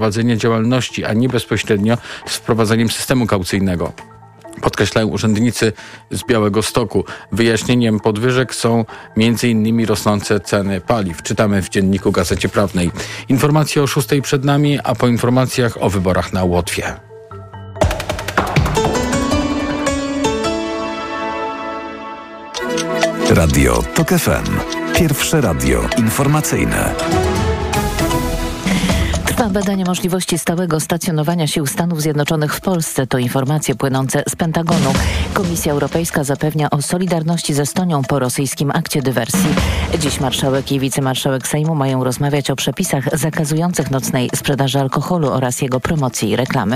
prowadzenie działalności, a nie bezpośrednio z wprowadzaniem systemu kaucyjnego. Podkreślają urzędnicy z Białegostoku. Wyjaśnieniem podwyżek są m.in. rosnące ceny paliw. Czytamy w Dzienniku Gazecie Prawnej. Informacje o 6:00 przed nami, a po informacjach o wyborach na Łotwie. Radio TOK FM. Pierwsze radio informacyjne. Trwa badanie możliwości stałego stacjonowania sił Stanów Zjednoczonych w Polsce. To informacje płynące z Pentagonu. Komisja Europejska zapewnia o solidarności z Estonią po rosyjskim akcie dywersji. Dziś marszałek i wicemarszałek Sejmu mają rozmawiać o przepisach zakazujących nocnej sprzedaży alkoholu oraz jego promocji i reklamy.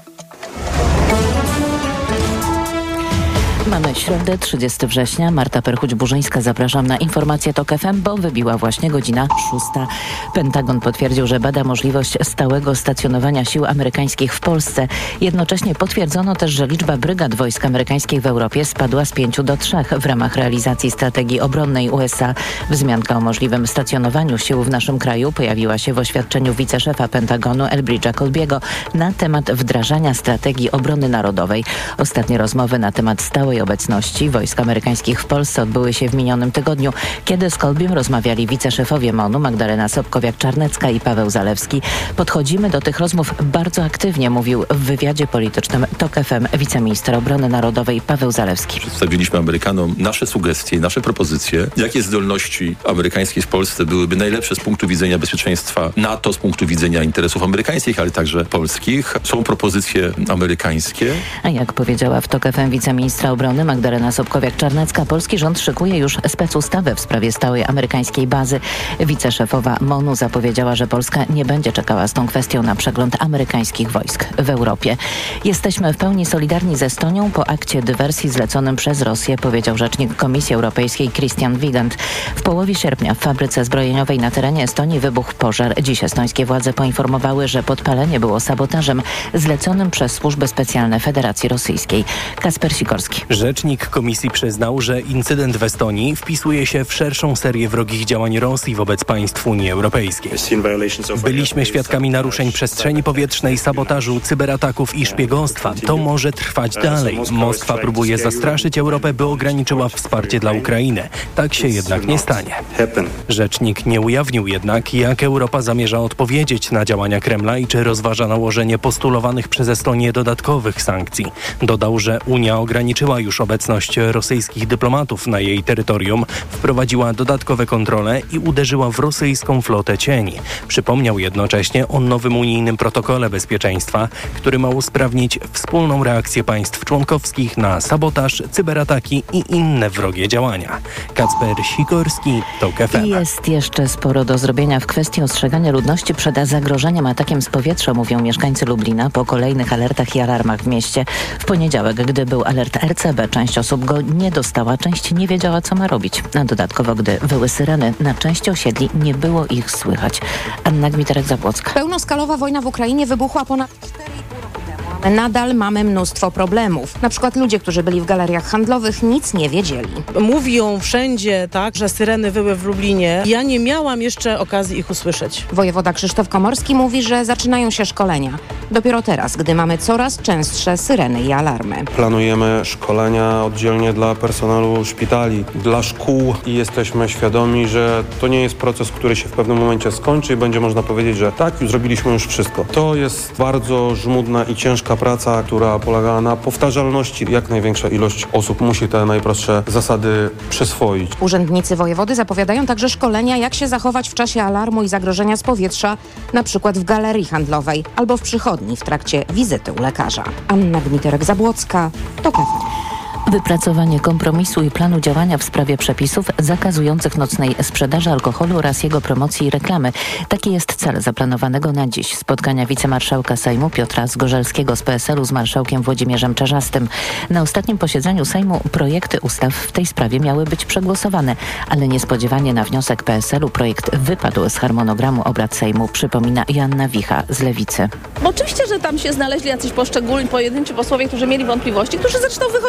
Mamy środę, 30 września. Marta Perchuć-Burzyńska, zapraszam na informację TOK FM, bo wybiła właśnie godzina 6:00. Pentagon potwierdził, że bada możliwość stałego stacjonowania sił amerykańskich w Polsce. Jednocześnie potwierdzono też, że liczba brygad wojsk amerykańskich w Europie spadła z 5 do 3 w ramach realizacji strategii obronnej USA. Wzmianka o możliwym stacjonowaniu sił w naszym kraju pojawiła się w oświadczeniu wiceszefa Pentagonu Elbridge'a Colby'ego na temat wdrażania strategii obrony narodowej. Ostatnie rozmowy na temat stałej obecności wojsk amerykańskich w Polsce odbyły się w minionym tygodniu, kiedy z Colbym rozmawiali wiceszefowie MON-u Magdalena Sobkowiak-Czarnecka i Paweł Zalewski. Podchodzimy do tych rozmów bardzo aktywnie, mówił w wywiadzie politycznym TOK FM wiceminister obrony narodowej Paweł Zalewski. Przedstawiliśmy Amerykanom nasze sugestie, nasze propozycje, jakie zdolności amerykańskie w Polsce byłyby najlepsze z punktu widzenia bezpieczeństwa NATO, z punktu widzenia interesów amerykańskich, ale także polskich. Są propozycje amerykańskie. A jak powiedziała w TOK FM wiceministra obrony Magdalena Sobkowiak-Czarnecka, polski rząd szykuje już specustawę w sprawie stałej amerykańskiej bazy. Wiceszefowa MON-u zapowiedziała, że Polska nie będzie czekała z tą kwestią na przegląd amerykańskich wojsk w Europie. Jesteśmy w pełni solidarni z Estonią po akcie dywersji zleconym przez Rosję, powiedział rzecznik Komisji Europejskiej Christian Wigand. W połowie sierpnia w fabryce zbrojeniowej na terenie Estonii wybuchł pożar. Dziś estońskie władze poinformowały, że podpalenie było sabotażem zleconym przez służby specjalne Federacji Rosyjskiej. Kasper Sikorski. Rzecznik Komisji przyznał, że incydent w Estonii wpisuje się w szerszą serię wrogich działań Rosji wobec państw Unii Europejskiej. Byliśmy świadkami naruszeń przestrzeni powietrznej, sabotażu, cyberataków i szpiegostwa. To może trwać dalej. Moskwa próbuje zastraszyć Europę, by ograniczyła wsparcie dla Ukrainy. Tak się jednak nie stanie. Rzecznik nie ujawnił jednak, jak Europa zamierza odpowiedzieć na działania Kremla i czy rozważa nałożenie postulowanych przez Estonię dodatkowych sankcji. Dodał, że Unia ograniczyła już obecność rosyjskich dyplomatów na jej terytorium, wprowadziła dodatkowe kontrole i uderzyła w rosyjską flotę cieni. Przypomniał jednocześnie o nowym unijnym protokole bezpieczeństwa, który ma usprawnić wspólną reakcję państw członkowskich na sabotaż, cyberataki i inne wrogie działania. Kacper Sikorski, TOK FM. Jest jeszcze sporo do zrobienia w kwestii ostrzegania ludności przed zagrożeniem atakiem z powietrza, mówią mieszkańcy Lublina po kolejnych alertach i alarmach w mieście. W poniedziałek, gdy był alert RCB, część osób go nie dostała, część nie wiedziała, co ma robić. A dodatkowo, gdy wyły syreny, na części osiedli nie było ich słychać. Anna Gmiterek-Zabłocka. Pełnoskalowa wojna w Ukrainie wybuchła ponad 4,5 roku temu. Nadal mamy mnóstwo problemów. Na przykład ludzie, którzy byli w galeriach handlowych, nic nie wiedzieli. Mówią wszędzie, tak, że syreny wyły w Lublinie. Ja nie miałam jeszcze okazji ich usłyszeć. Wojewoda Krzysztof Komorski mówi, że zaczynają się szkolenia. Dopiero teraz, gdy mamy coraz częstsze syreny i alarmy. Planujemy szkolenia oddzielnie dla personelu szpitali, dla szkół i jesteśmy świadomi, że to nie jest proces, który się w pewnym momencie skończy i będzie można powiedzieć, że tak, już zrobiliśmy już wszystko. To jest bardzo żmudna i ciężka praca, która polega na powtarzalności. Jak największa ilość osób musi te najprostsze zasady przyswoić. Urzędnicy wojewody zapowiadają także szkolenia, jak się zachować w czasie alarmu i zagrożenia z powietrza, na przykład w galerii handlowej albo w przychodni w trakcie wizyty u lekarza. Anna Gmiterek-Zabłocka, TOK FM. Wypracowanie kompromisu i planu działania w sprawie przepisów zakazujących nocnej sprzedaży alkoholu oraz jego promocji i reklamy. Taki jest cel zaplanowanego na dziś spotkania wicemarszałka Sejmu Piotra Zgorzelskiego z PSL-u z marszałkiem Włodzimierzem Czarzastym. Na ostatnim posiedzeniu Sejmu projekty ustaw w tej sprawie miały być przegłosowane, ale niespodziewanie na wniosek PSL-u projekt wypadł z harmonogramu obrad Sejmu, przypomina Joanna Wicha z Lewicy. Bo oczywiście, że tam się znaleźli jacyś poszczególni, pojedynczy posłowie, którzy mieli wątpliwości, którzy zresztą wychodzili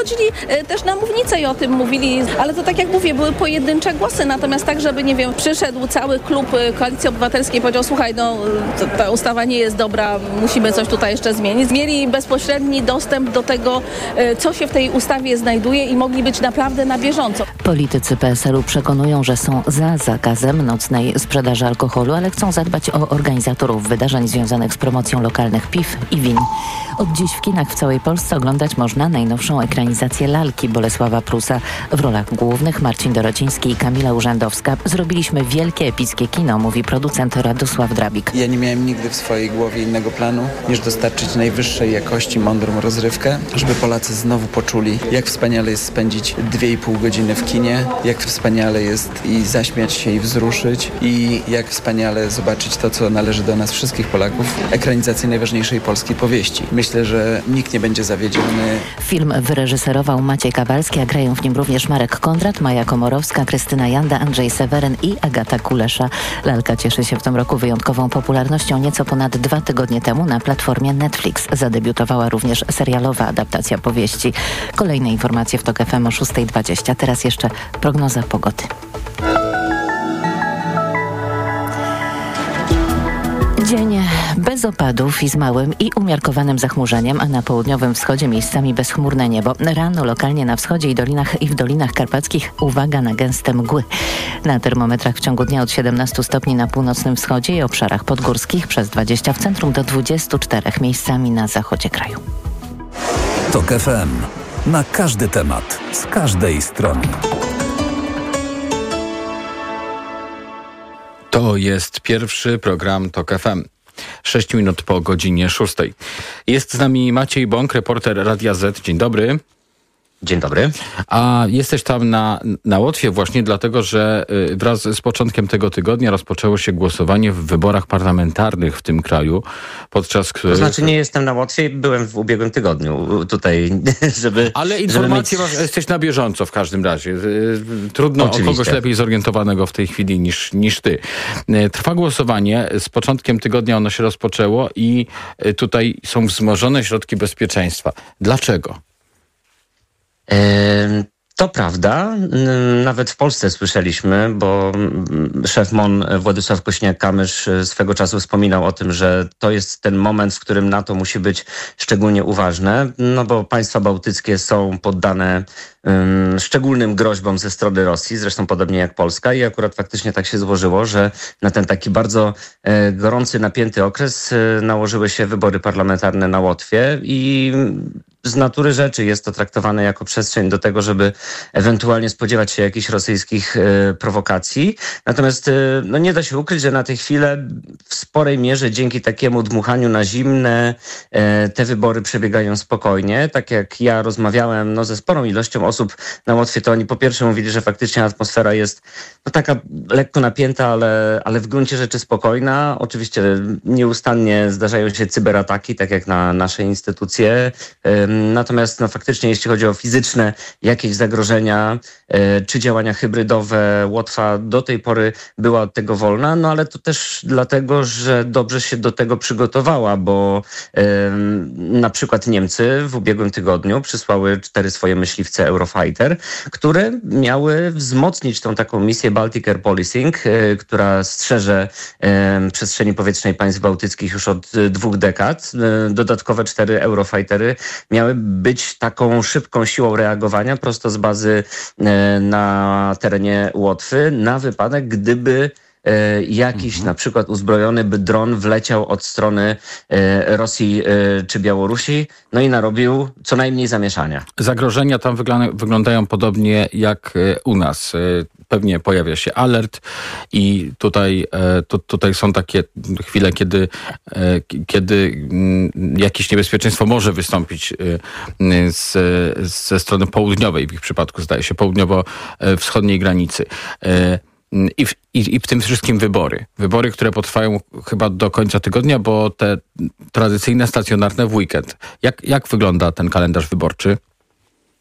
też na mównicę i o tym mówili, ale to tak jak mówię, były pojedyncze głosy, natomiast tak, żeby, nie wiem, przyszedł cały klub Koalicji Obywatelskiej i powiedział, słuchaj, ta ustawa nie jest dobra, musimy coś tutaj jeszcze zmienić. Mieli bezpośredni dostęp do tego, co się w tej ustawie znajduje i mogli być naprawdę na bieżąco. Politycy PSL-u przekonują, że są za zakazem nocnej sprzedaży alkoholu, ale chcą zadbać o organizatorów wydarzeń związanych z promocją lokalnych piw i win. Od dziś w kinach w całej Polsce oglądać można najnowszą ekranizację Lalki Bolesława Prusa. W rolach głównych Marcin Dorociński i Kamila Urzędowska. Zrobiliśmy wielkie, epickie kino, mówi producent Radosław Drabik. Ja nie miałem nigdy w swojej głowie innego planu, niż dostarczyć najwyższej jakości, mądrą rozrywkę, żeby Polacy znowu poczuli, jak wspaniale jest spędzić 2,5 godziny w kinie, jak wspaniale jest i zaśmiać się i wzruszyć i jak wspaniale zobaczyć to, co należy do nas wszystkich Polaków, ekranizację najważniejszej polskiej powieści. Myślę, że nikt nie będzie zawiedziony. Film wyreżyserował Maciej Kawalski, a grają w nim również Marek Kondrat, Maja Komorowska, Krystyna Janda, Andrzej Seweryn i Agata Kulesza. Lalka cieszy się w tym roku wyjątkową popularnością. Nieco ponad 2 tygodnie temu na platformie Netflix zadebiutowała również serialowa adaptacja powieści. Kolejne informacje w TOK FM o 6:20. Teraz jeszcze prognoza pogody. Dzień bez opadów i z małym i umiarkowanym zachmurzeniem, a na południowym wschodzie miejscami bezchmurne niebo. Rano lokalnie na wschodzie i w dolinach karpackich uwaga na gęste mgły. Na termometrach w ciągu dnia od 17 stopni na północnym wschodzie i obszarach podgórskich, przez 20 w centrum do 24 miejscami na zachodzie kraju. TOK FM. Na każdy temat, z każdej strony. To jest pierwszy program TOK FM. 6 minut po godzinie 6. Jest z nami Maciej Bąk, reporter Radia Z. Dzień dobry. Dzień dobry. A jesteś tam na Łotwie właśnie dlatego, że wraz z początkiem tego tygodnia rozpoczęło się głosowanie w wyborach parlamentarnych w tym kraju, podczas których... To znaczy nie jestem na Łotwie, byłem w ubiegłym tygodniu tutaj, żeby... Ale informacje jesteś na bieżąco w każdym razie. Trudno Oczywiście. O kogoś lepiej zorientowanego w tej chwili niż ty. Trwa głosowanie, z początkiem tygodnia ono się rozpoczęło i tutaj są wzmożone środki bezpieczeństwa. Dlaczego? To prawda. Nawet w Polsce słyszeliśmy, bo szef MON Władysław Kośniak-Kamysz swego czasu wspominał o tym, że to jest ten moment, w którym NATO musi być szczególnie uważne, no bo państwa bałtyckie są poddane szczególnym groźbom ze strony Rosji, zresztą podobnie jak Polska i akurat faktycznie tak się złożyło, że na ten taki bardzo gorący, napięty okres nałożyły się wybory parlamentarne na Łotwie i z natury rzeczy jest to traktowane jako przestrzeń do tego, żeby ewentualnie spodziewać się jakichś rosyjskich prowokacji. Natomiast no nie da się ukryć, że na tę chwilę w sporej mierze dzięki takiemu dmuchaniu na zimne te wybory przebiegają spokojnie. Tak jak ja rozmawiałem ze sporą ilością osób na Łotwie, to oni po pierwsze mówili, że faktycznie atmosfera jest taka lekko napięta, ale w gruncie rzeczy spokojna. Oczywiście nieustannie zdarzają się cyberataki, tak jak na nasze instytucje. Natomiast faktycznie jeśli chodzi o fizyczne jakieś zagrożenia czy działania hybrydowe, Łotwa do tej pory była od tego wolna, ale to też dlatego, że dobrze się do tego przygotowała, bo na przykład Niemcy w ubiegłym tygodniu przysłały 4 swoje myśliwce Eurofighter, które miały wzmocnić tą taką misję Baltic Air Policing, która strzeże przestrzeni powietrznej państw bałtyckich już od 2 dekad. Dodatkowe 4 Eurofightery miały być taką szybką siłą reagowania prosto z bazy na terenie Łotwy na wypadek, gdyby jakiś na przykład uzbrojony dron wleciał od strony Rosji czy Białorusi, i narobił co najmniej zamieszania. Zagrożenia tam wyglądają podobnie jak u nas. Pewnie pojawia się alert i tutaj są takie chwile, kiedy jakieś niebezpieczeństwo może wystąpić ze strony południowej, w ich przypadku zdaje się południowo-wschodniej granicy. I w tym wszystkim wybory, które potrwają chyba do końca tygodnia, bo te tradycyjne, stacjonarne w weekend. Jak wygląda ten kalendarz wyborczy?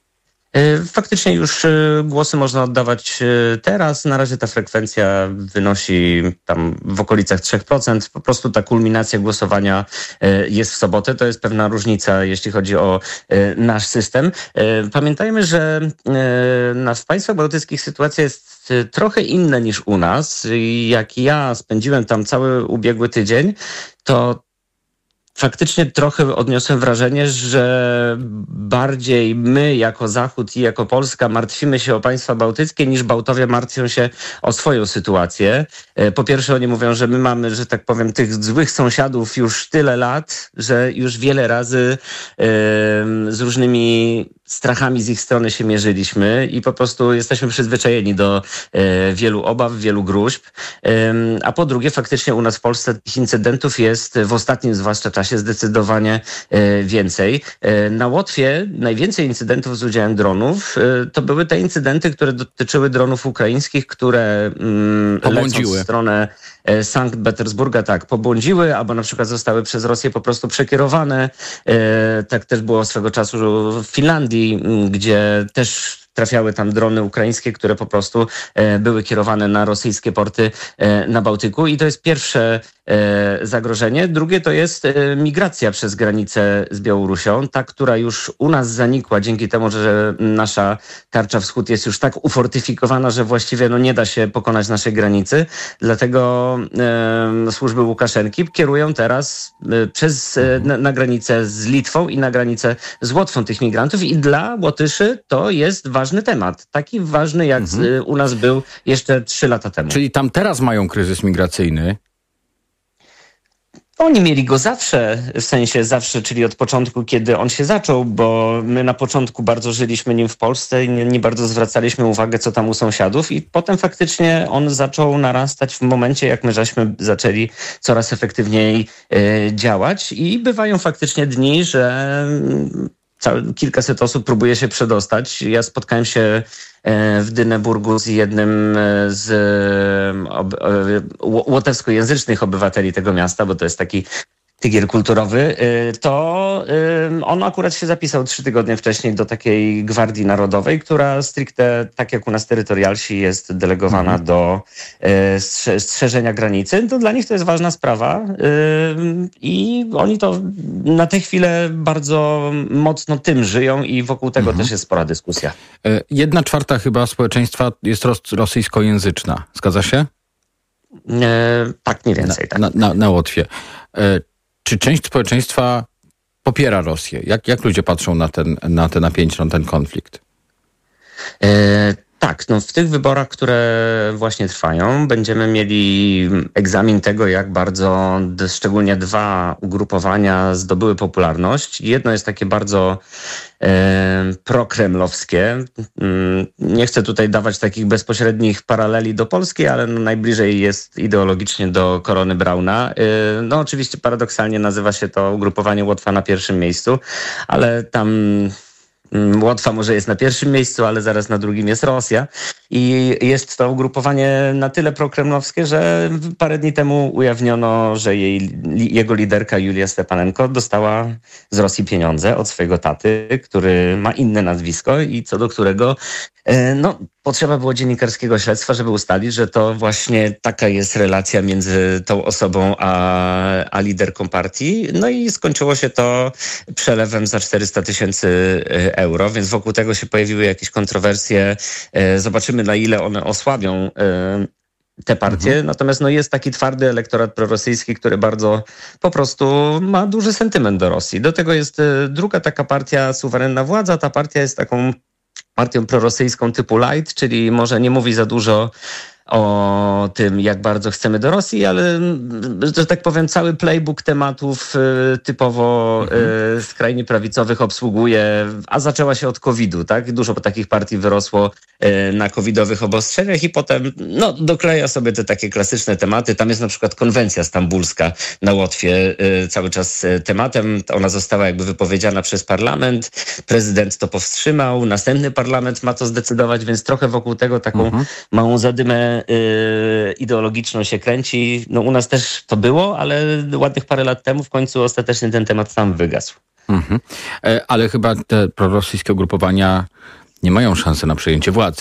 Faktycznie już głosy można oddawać teraz. Na razie ta frekwencja wynosi tam w okolicach 3%. Po prostu ta kulminacja głosowania jest w sobotę. To jest pewna różnica, jeśli chodzi o nasz system. Pamiętajmy, że w państwach bałtyckich sytuacja jest trochę inna niż u nas. Jak ja spędziłem tam cały ubiegły tydzień, to faktycznie trochę odniosłem wrażenie, że bardziej my jako Zachód i jako Polska martwimy się o państwa bałtyckie, niż Bałtowie martwią się o swoją sytuację. Po pierwsze oni mówią, że my mamy, że tak powiem, tych złych sąsiadów już tyle lat, że już wiele razy z różnymi strachami z ich strony się mierzyliśmy i po prostu jesteśmy przyzwyczajeni do wielu obaw, wielu gruźb. A po drugie, faktycznie u nas w Polsce tych incydentów jest w ostatnim zwłaszcza czasie zdecydowanie więcej. Na Łotwie najwięcej incydentów z udziałem dronów to były te incydenty, które dotyczyły dronów ukraińskich, które lecąc w stronę Sankt Petersburga pobłądziły, albo na przykład zostały przez Rosję po prostu przekierowane. Tak też było swego czasu w Finlandii, gdzie też trafiały tam drony ukraińskie, które po prostu były kierowane na rosyjskie porty na Bałtyku. I to jest pierwsze zagrożenie. Drugie to jest migracja przez granicę z Białorusią. Ta, która już u nas zanikła dzięki temu, że nasza tarcza wschód jest już tak ufortyfikowana, że właściwie nie da się pokonać naszej granicy. Dlatego służby Łukaszenki kierują teraz na granicę z Litwą i na granicę z Łotwą tych migrantów. I dla Łotyszy to jest ważny temat. Taki ważny, jak u nas był jeszcze 3 lata temu. Czyli tam teraz mają kryzys migracyjny? Oni mieli go zawsze, w sensie zawsze, czyli od początku, kiedy on się zaczął, bo my na początku bardzo żyliśmy nim w Polsce i nie bardzo zwracaliśmy uwagę, co tam u sąsiadów, i potem faktycznie on zaczął narastać w momencie, jak my żeśmy zaczęli coraz efektywniej działać, i bywają faktycznie dni, że kilkaset osób próbuje się przedostać. Ja spotkałem się w Dyneburgu z jednym z łotewskojęzycznych obywateli tego miasta, bo to jest taki tygiel kulturowy, to on akurat się zapisał 3 tygodnie wcześniej do takiej Gwardii Narodowej, która stricte, tak jak u nas terytorialsi, jest delegowana do strzeżenia granicy. To dla nich to jest ważna sprawa i oni to na tę chwilę bardzo mocno tym żyją i wokół tego też jest spora dyskusja. 1/4 chyba społeczeństwa jest rosyjskojęzyczna. Zgadza się? Tak, mniej więcej. Na Łotwie. Czy część społeczeństwa popiera Rosję? Jak ludzie patrzą na te napięcia, na ten konflikt? Tak, w tych wyborach, które właśnie trwają, będziemy mieli egzamin tego, jak bardzo szczególnie 2 ugrupowania zdobyły popularność. Jedno jest takie bardzo prokremlowskie. Nie chcę tutaj dawać takich bezpośrednich paraleli do Polski, ale najbliżej jest ideologicznie do Korony Brauna. Oczywiście paradoksalnie nazywa się to ugrupowanie Łotwa na pierwszym miejscu, ale tam Łotwa może jest na pierwszym miejscu, ale zaraz na drugim jest Rosja. I jest to ugrupowanie na tyle prokremlowskie, że parę dni temu ujawniono, że jego liderka Julia Stepanenko dostała z Rosji pieniądze od swojego taty, który ma inne nazwisko i co do którego potrzeba było dziennikarskiego śledztwa, żeby ustalić, że to właśnie taka jest relacja między tą osobą a liderką partii. I skończyło się to przelewem za 400 000 euro, więc wokół tego się pojawiły jakieś kontrowersje. Zobaczymy, na ile one osłabią te partie. Natomiast jest taki twardy elektorat prorosyjski, który bardzo po prostu ma duży sentyment do Rosji. Do tego jest druga taka partia, Suwerenna Władza. Ta partia jest taką partią prorosyjską typu light, czyli może nie mówi za dużo o tym, jak bardzo chcemy do Rosji, ale, że tak powiem, cały playbook tematów typowo skrajnie prawicowych obsługuje, a zaczęła się od COVID-u, tak? Dużo takich partii wyrosło na covidowych obostrzeniach i potem dokleja sobie te takie klasyczne tematy. Tam jest na przykład konwencja stambulska na Łotwie cały czas tematem. Ona została jakby wypowiedziana przez parlament. Prezydent to powstrzymał. Następny parlament ma to zdecydować, więc trochę wokół tego taką małą zadymę ideologiczną się kręci. U nas też to było, ale ładnych parę lat temu w końcu ostatecznie ten temat sam wygasł. Ale chyba te prorosyjskie ugrupowania nie mają szansy na przejęcie władzy.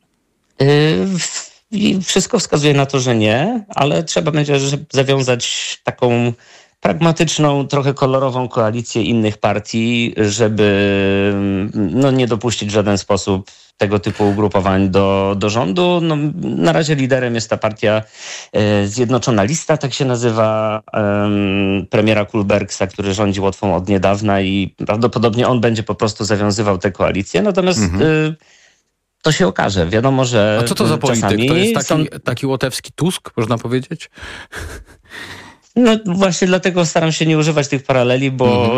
Wszystko wskazuje na to, że nie, ale trzeba będzie zawiązać taką pragmatyczną, trochę kolorową koalicję innych partii, żeby nie dopuścić w żaden sposób tego typu ugrupowań do rządu. Na razie liderem jest ta partia Zjednoczona Lista, tak się nazywa, premiera Kulbergsa, który rządzi Łotwą od niedawna i prawdopodobnie on będzie po prostu zawiązywał tę koalicję. Natomiast to się okaże. Wiadomo, że a co to za polityk? To jest taki łotewski Tusk, można powiedzieć? No właśnie dlatego staram się nie używać tych paraleli,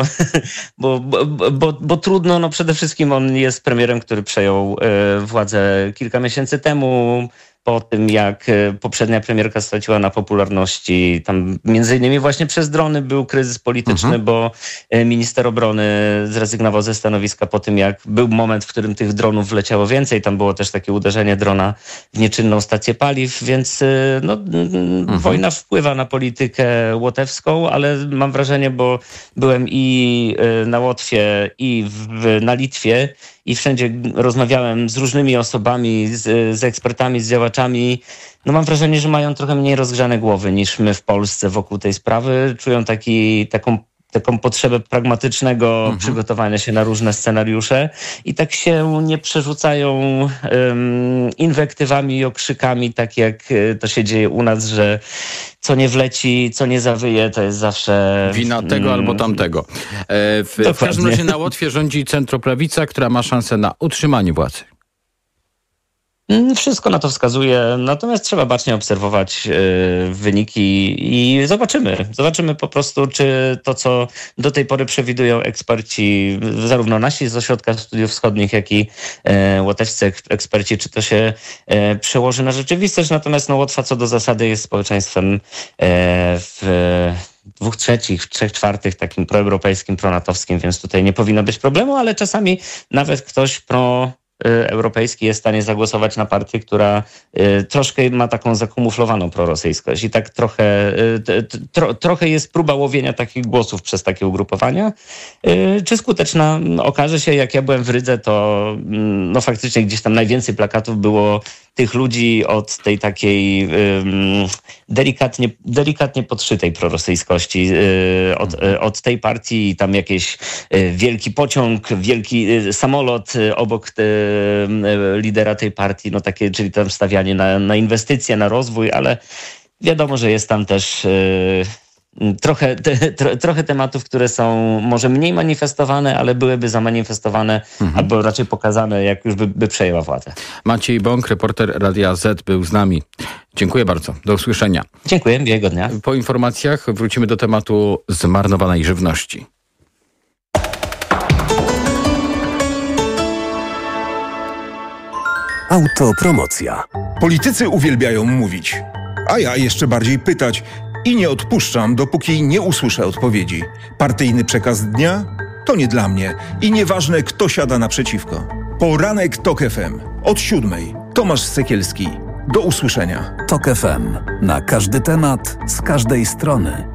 bo trudno. Przede wszystkim on jest premierem, który przejął władzę kilka miesięcy temu, po tym jak poprzednia premierka straciła na popularności. Tam między innymi właśnie przez drony był kryzys polityczny, bo minister obrony zrezygnował ze stanowiska po tym, jak był moment, w którym tych dronów wleciało więcej. Tam było też takie uderzenie drona w nieczynną stację paliw, więc wojna wpływa na politykę łotewską, ale mam wrażenie, bo byłem i na Łotwie, i na Litwie, i wszędzie rozmawiałem z różnymi osobami, z ekspertami, z działaczami. Mam wrażenie, że mają trochę mniej rozgrzane głowy niż my w Polsce wokół tej sprawy. Czują taką potrzebę pragmatycznego przygotowania się na różne scenariusze i tak się nie przerzucają inwektywami i okrzykami, tak jak to się dzieje u nas, że co nie wleci, co nie zawyje, to jest zawsze wina tego albo tamtego. W każdym razie na Łotwie rządzi centroprawica, która ma szansę na utrzymanie władzy. Wszystko na to wskazuje, natomiast trzeba bacznie obserwować wyniki i zobaczymy po prostu, czy to, co do tej pory przewidują eksperci, zarówno nasi z Ośrodka Studiów Wschodnich, jak i łotewscy eksperci, czy to się przełoży na rzeczywistość. Natomiast Łotwa co do zasady jest społeczeństwem w 2/3, 3/4 takim proeuropejskim, pronatowskim, więc tutaj nie powinno być problemu, ale czasami nawet ktoś europejski jest w stanie zagłosować na partię, która troszkę ma taką zakamuflowaną prorosyjskość i tak trochę jest próba łowienia takich głosów przez takie ugrupowania. Czy skuteczna? Okaże się. Jak ja byłem w Rydze, to faktycznie gdzieś tam najwięcej plakatów było tych ludzi od tej takiej delikatnie podszytej prorosyjskości od tej partii i tam jakiś wielki pociąg, wielki samolot obok lidera tej partii, czyli tam stawianie na inwestycje, na rozwój, ale wiadomo, że jest tam też trochę tematów, które są może mniej manifestowane, ale byłyby zamanifestowane albo raczej pokazane, jak już by przejęła władzę. Maciej Bąk, reporter Radia Z, był z nami. Dziękuję bardzo. Do usłyszenia. Dziękuję. Miłego dnia. Po informacjach wrócimy do tematu zmarnowanej żywności. Autopromocja. Politycy uwielbiają mówić, a ja jeszcze bardziej pytać i nie odpuszczam, dopóki nie usłyszę odpowiedzi. Partyjny przekaz dnia? To nie dla mnie i nieważne, kto siada naprzeciwko. Poranek TOK FM. Od 7:00. Tomasz Sekielski. Do usłyszenia. TOK FM. Na każdy temat, z każdej strony.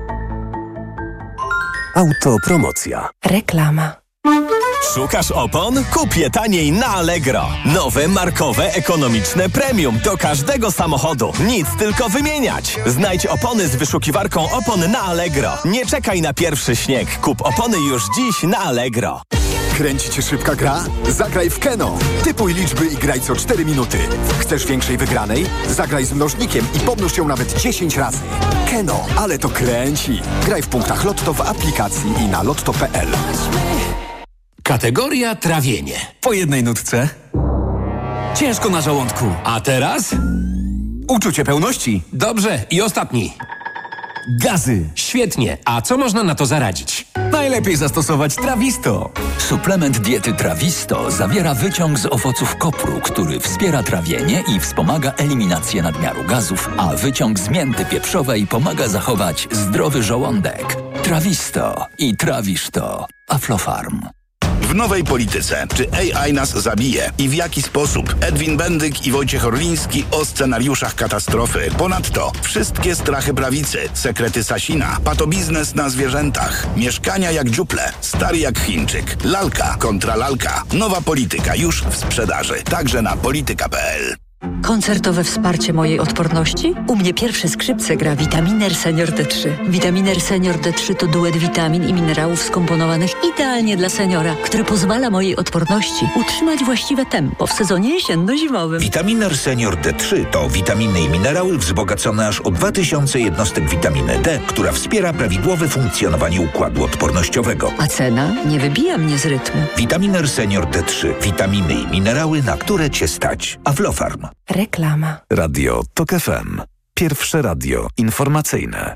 Autopromocja. Reklama. Szukasz opon? Kup je taniej na Allegro. Nowe, markowe, ekonomiczne premium do każdego samochodu. Nic tylko wymieniać. Znajdź opony z wyszukiwarką opon na Allegro. Nie czekaj na pierwszy śnieg. Kup opony już dziś na Allegro. Kręci cię szybka gra? Zagraj w Keno. Typuj liczby i graj co 4 minuty. Chcesz większej wygranej? Zagraj z mnożnikiem i pomnóż ją nawet 10 razy. Keno, ale to kręci. Graj w punktach Lotto w aplikacji i na lotto.pl. Kategoria trawienie. Po jednej nutce. Ciężko na żołądku. A teraz? Uczucie pełności. Dobrze. I ostatni. Gazy. Świetnie. A co można na to zaradzić? Najlepiej zastosować Trawisto. Suplement diety Trawisto zawiera wyciąg z owoców kopru, który wspiera trawienie i wspomaga eliminację nadmiaru gazów, a wyciąg z mięty pieprzowej pomaga zachować zdrowy żołądek. Trawisto i trawisz to. Aflofarm. w nowej polityce. Czy AI nas zabije? I w jaki sposób? Edwin Bendyk i Wojciech Orliński o scenariuszach katastrofy. Ponadto wszystkie strachy prawicy, sekrety Sasina, patobiznes na zwierzętach, mieszkania jak dziuple, stary jak Chińczyk, lalka kontra lalka. Nowa polityka już w sprzedaży. Także na polityka.pl. Koncertowe wsparcie mojej odporności? U mnie pierwsze skrzypce gra Vitaminer Senior D3. Vitaminer Senior D3 to duet witamin i minerałów skomponowanych idealnie dla seniora, który pozwala mojej odporności utrzymać właściwe tempo w sezonie jesienno-zimowym. Vitaminer Senior D3 to witaminy i minerały wzbogacone aż o 2000 jednostek witaminy D, która wspiera prawidłowe funkcjonowanie układu odpornościowego. A cena nie wybija mnie z rytmu. Vitaminer Senior D3. Witaminy i minerały, na które Cię stać. Aflofarm. Reklama. Radio TOK FM. Pierwsze radio informacyjne.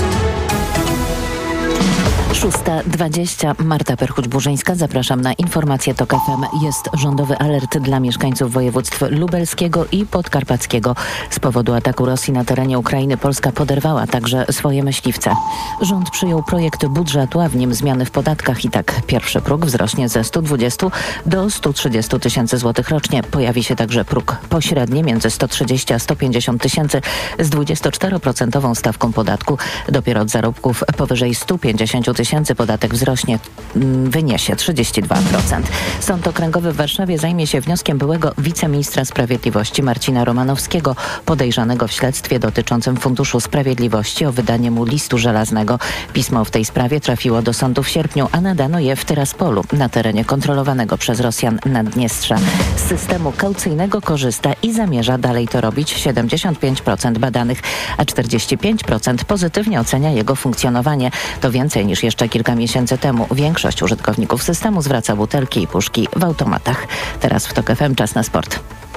6:20. Marta Perchuć-Burzyńska. Zapraszam na informację TOK FM. Jest rządowy alert dla mieszkańców województw lubelskiego i podkarpackiego. Z powodu ataku Rosji na terenie Ukrainy Polska poderwała także swoje myśliwce. Rząd przyjął projekt budżetu, a w nim zmiany w podatkach. I tak pierwszy próg wzrośnie ze 120 do 130 tysięcy złotych rocznie. Pojawi się także próg pośredni między 130 a 150 tysięcy z 24% stawką podatku. Dopiero od zarobków powyżej 150 tysięcy podatek wyniesie 32%. Sąd Okręgowy w Warszawie zajmie się wnioskiem byłego wiceministra sprawiedliwości Marcina Romanowskiego, podejrzanego w śledztwie dotyczącym Funduszu Sprawiedliwości o wydanie mu listu żelaznego. Pismo w tej sprawie trafiło do sądu w sierpniu, a nadano je w Tyraspolu, na terenie kontrolowanego przez Rosjan Naddniestrza. Z systemu kaucyjnego korzysta i zamierza dalej to robić 75% badanych, a 45% pozytywnie ocenia jego funkcjonowanie. To więcej niż jeszcze kilka miesięcy temu. Większość użytkowników systemu zwraca butelki i puszki w automatach. Teraz w TOK FM czas na sport.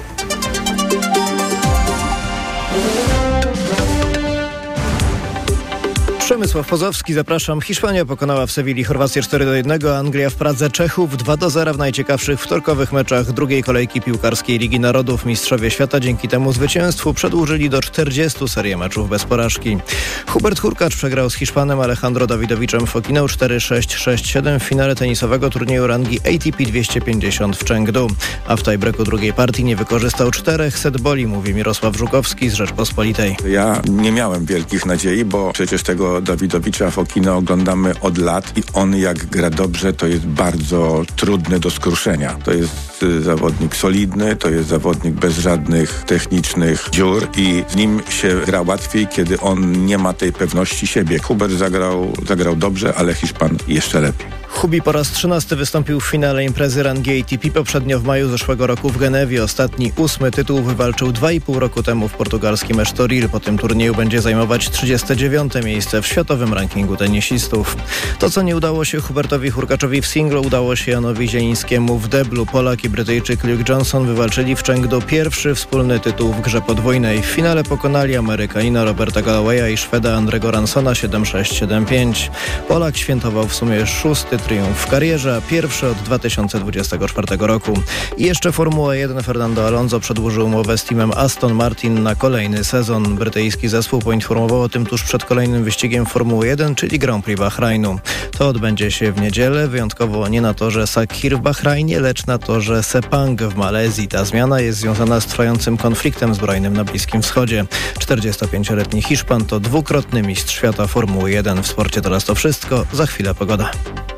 Przemysław Pozowski, zapraszam. Hiszpania pokonała w Sewilli Chorwację 4-1, a Anglia w Pradze Czechów 2-0 w najciekawszych wtorkowych meczach drugiej kolejki piłkarskiej Ligi Narodów. Mistrzowie świata dzięki temu zwycięstwu przedłużyli do 40 serię meczów bez porażki. Hubert Hurkacz przegrał z Hiszpanem Alejandro Dawidowiczem w Okinawa 4-6, 6-7 w finale tenisowego turnieju rangi ATP 250 w Chengdu. A w tiebreaku drugiej partii nie wykorzystał 4 setboli, mówi Mirosław Żukowski z Rzeczpospolitej. Ja nie miałem wielkich nadziei, bo przecież tego Dawidowicza w Okinawa oglądamy od lat i on jak gra dobrze, to jest bardzo trudny do skruszenia. To jest zawodnik solidny, to jest zawodnik bez żadnych technicznych dziur i z nim się gra łatwiej, kiedy on nie ma tej pewności siebie. Hubert zagrał dobrze, ale Hiszpan jeszcze lepiej. Hubi po raz 13 wystąpił w finale imprezy rangi ATP, poprzednio w maju zeszłego roku w Genewie. Ostatni 8. tytuł wywalczył 2,5 roku temu w portugalskim Estoril. Po tym turnieju będzie zajmować 39. miejsce w światowym rankingu tenisistów. To, co nie udało się Hubertowi Hurkaczowi w singlu, udało się Janowi Zielińskiemu w deblu. Polak i Brytyjczyk Luke Johnson wywalczyli w Chengdu pierwszy wspólny tytuł w grze podwójnej. W finale pokonali Amerykanina Roberta Gallowaya i Szweda Andrego Ransona 7-6, 7-5. Polak świętował w sumie 6. triumf w karierze, a pierwszy od 2024 roku. I jeszcze Formuła 1. Fernando Alonso przedłużył umowę z teamem Aston Martin na kolejny sezon. Brytyjski zespół poinformował o tym tuż przed kolejnym wyścigiem Formuły 1, czyli Grand Prix Bahrajnu. To odbędzie się w niedzielę, wyjątkowo nie na torze Sakhir w Bahrajnie, lecz na torze Sepang w Malezji. Ta zmiana jest związana z trwającym konfliktem zbrojnym na Bliskim Wschodzie. 45-letni Hiszpan to dwukrotny mistrz świata Formuły 1. W sporcie teraz to wszystko, za chwilę pogoda.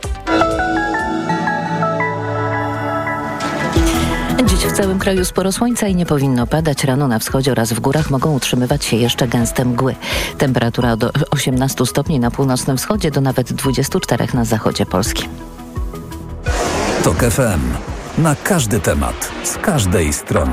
Dziś w całym kraju sporo słońca i nie powinno padać. Rano na wschodzie oraz w górach mogą utrzymywać się jeszcze gęste mgły. Temperatura od 18 stopni na północnym wschodzie do nawet 24 na zachodzie Polski. TOK FM. Na każdy temat, z każdej strony.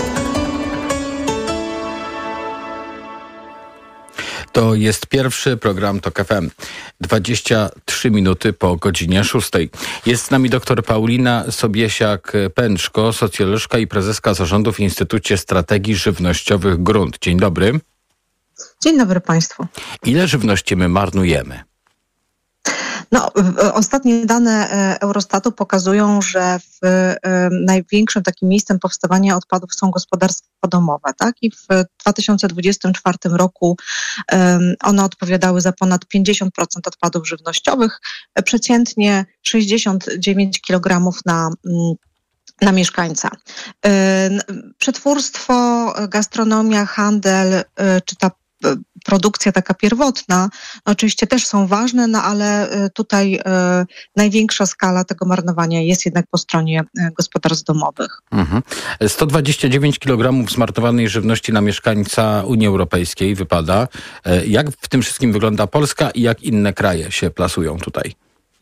To jest pierwszy program TOK FM. 23 minuty po godzinie 6. Jest z nami dr Paulina Sobiesiak-Pęczko, socjolożka i prezeska zarządu w Instytucie Strategii Żywnościowych Grunt. Dzień dobry. Dzień dobry Państwu. Ile żywności my marnujemy? Ostatnie dane Eurostatu pokazują, że największym takim miejscem powstawania odpadów są gospodarstwa domowe, tak? I w 2024 roku one odpowiadały za ponad 50% odpadów żywnościowych, przeciętnie 69 kg na mieszkańca. Przetwórstwo, gastronomia, handel, czy ta produkcja taka pierwotna, oczywiście też są ważne, ale tutaj największa skala tego marnowania jest jednak po stronie gospodarstw domowych. 129 kg zmarnowanej żywności na mieszkańca Unii Europejskiej wypada. Jak w tym wszystkim wygląda Polska i jak inne kraje się plasują tutaj?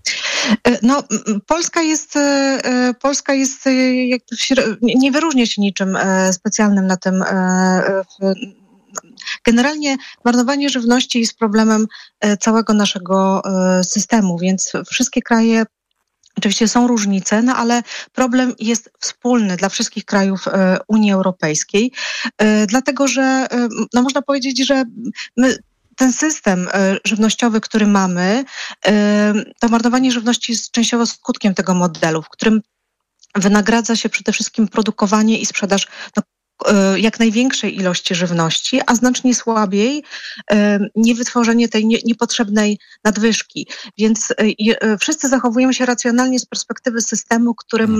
Polska jest nie wyróżnia się niczym specjalnym na tym. Generalnie marnowanie żywności jest problemem całego naszego systemu, więc wszystkie kraje, oczywiście są różnice, ale problem jest wspólny dla wszystkich krajów Unii Europejskiej, dlatego że można powiedzieć, że ten system żywnościowy, który mamy, to marnowanie żywności jest częściowo skutkiem tego modelu, w którym wynagradza się przede wszystkim produkowanie i sprzedaż jak największej ilości żywności, a znacznie słabiej niewytworzenie tej niepotrzebnej nadwyżki. Więc wszyscy zachowujemy się racjonalnie z perspektywy systemu,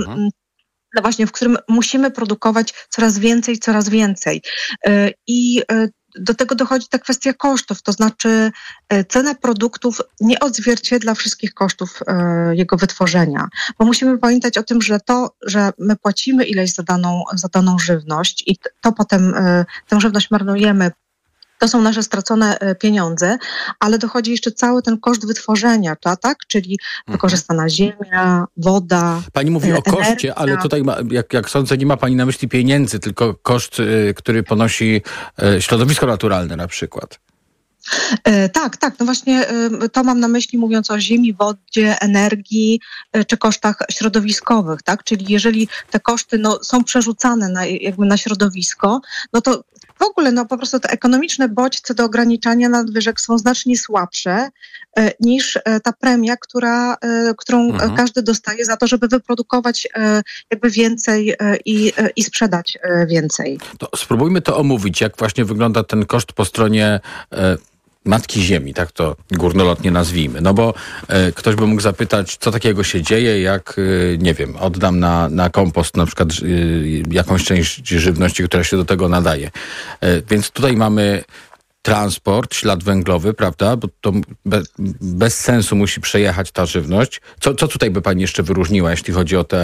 w którym musimy produkować coraz więcej. I do tego dochodzi ta kwestia kosztów, to znaczy cena produktów nie odzwierciedla wszystkich kosztów jego wytworzenia. Bo musimy pamiętać o tym, że że my płacimy ileś za daną żywność i to potem tę żywność marnujemy, to są nasze stracone pieniądze, ale dochodzi jeszcze cały ten koszt wytworzenia, tak? Czyli wykorzystana ziemia, woda. Pani mówi o koszcie, ale tutaj, jak sądzę, nie ma pani na myśli pieniędzy, tylko koszt, który ponosi środowisko naturalne na przykład. Tak. No właśnie to mam na myśli, mówiąc o ziemi, wodzie, energii czy kosztach środowiskowych, tak? Czyli jeżeli te koszty są przerzucane na środowisko, to w ogóle po prostu te ekonomiczne bodźce do ograniczania nadwyżek są znacznie słabsze niż ta premia, którą każdy dostaje za to, żeby wyprodukować więcej i sprzedać więcej. To spróbujmy to omówić, jak właśnie wygląda ten koszt po stronie Matki Ziemi, tak to górnolotnie nazwijmy. No bo ktoś by mógł zapytać, co takiego się dzieje, jak, nie wiem, oddam na kompost na przykład jakąś część żywności, która się do tego nadaje. Więc tutaj mamy transport, ślad węglowy, prawda? Bo to bez sensu musi przejechać ta żywność. Co tutaj by pani jeszcze wyróżniła, jeśli chodzi o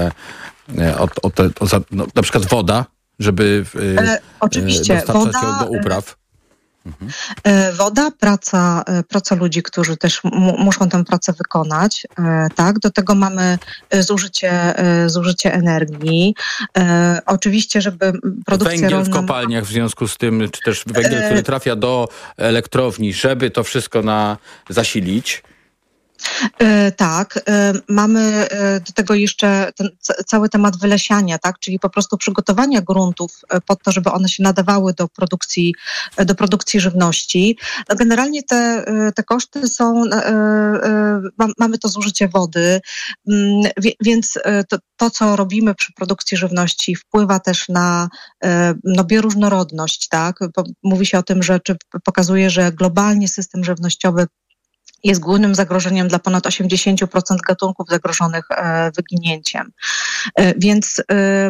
na przykład woda, żeby oczywiście dostarczać ją do upraw? Woda, praca ludzi, którzy też muszą tę pracę wykonać, tak? Do tego mamy zużycie energii. Oczywiście, żeby produkcja węgiel rolna... w kopalniach w związku z tym, czy też węgiel, który trafia do elektrowni, żeby to wszystko zasilić. Tak, mamy do tego jeszcze ten cały temat wylesiania, tak, czyli po prostu przygotowania gruntów pod to, żeby one się nadawały do produkcji żywności. Generalnie te koszty są, mamy to zużycie wody, więc to, co robimy przy produkcji żywności, wpływa też na bioróżnorodność, tak. Mówi się o tym, pokazuje, że globalnie system żywnościowy jest głównym zagrożeniem dla ponad 80% gatunków zagrożonych wyginięciem. Więc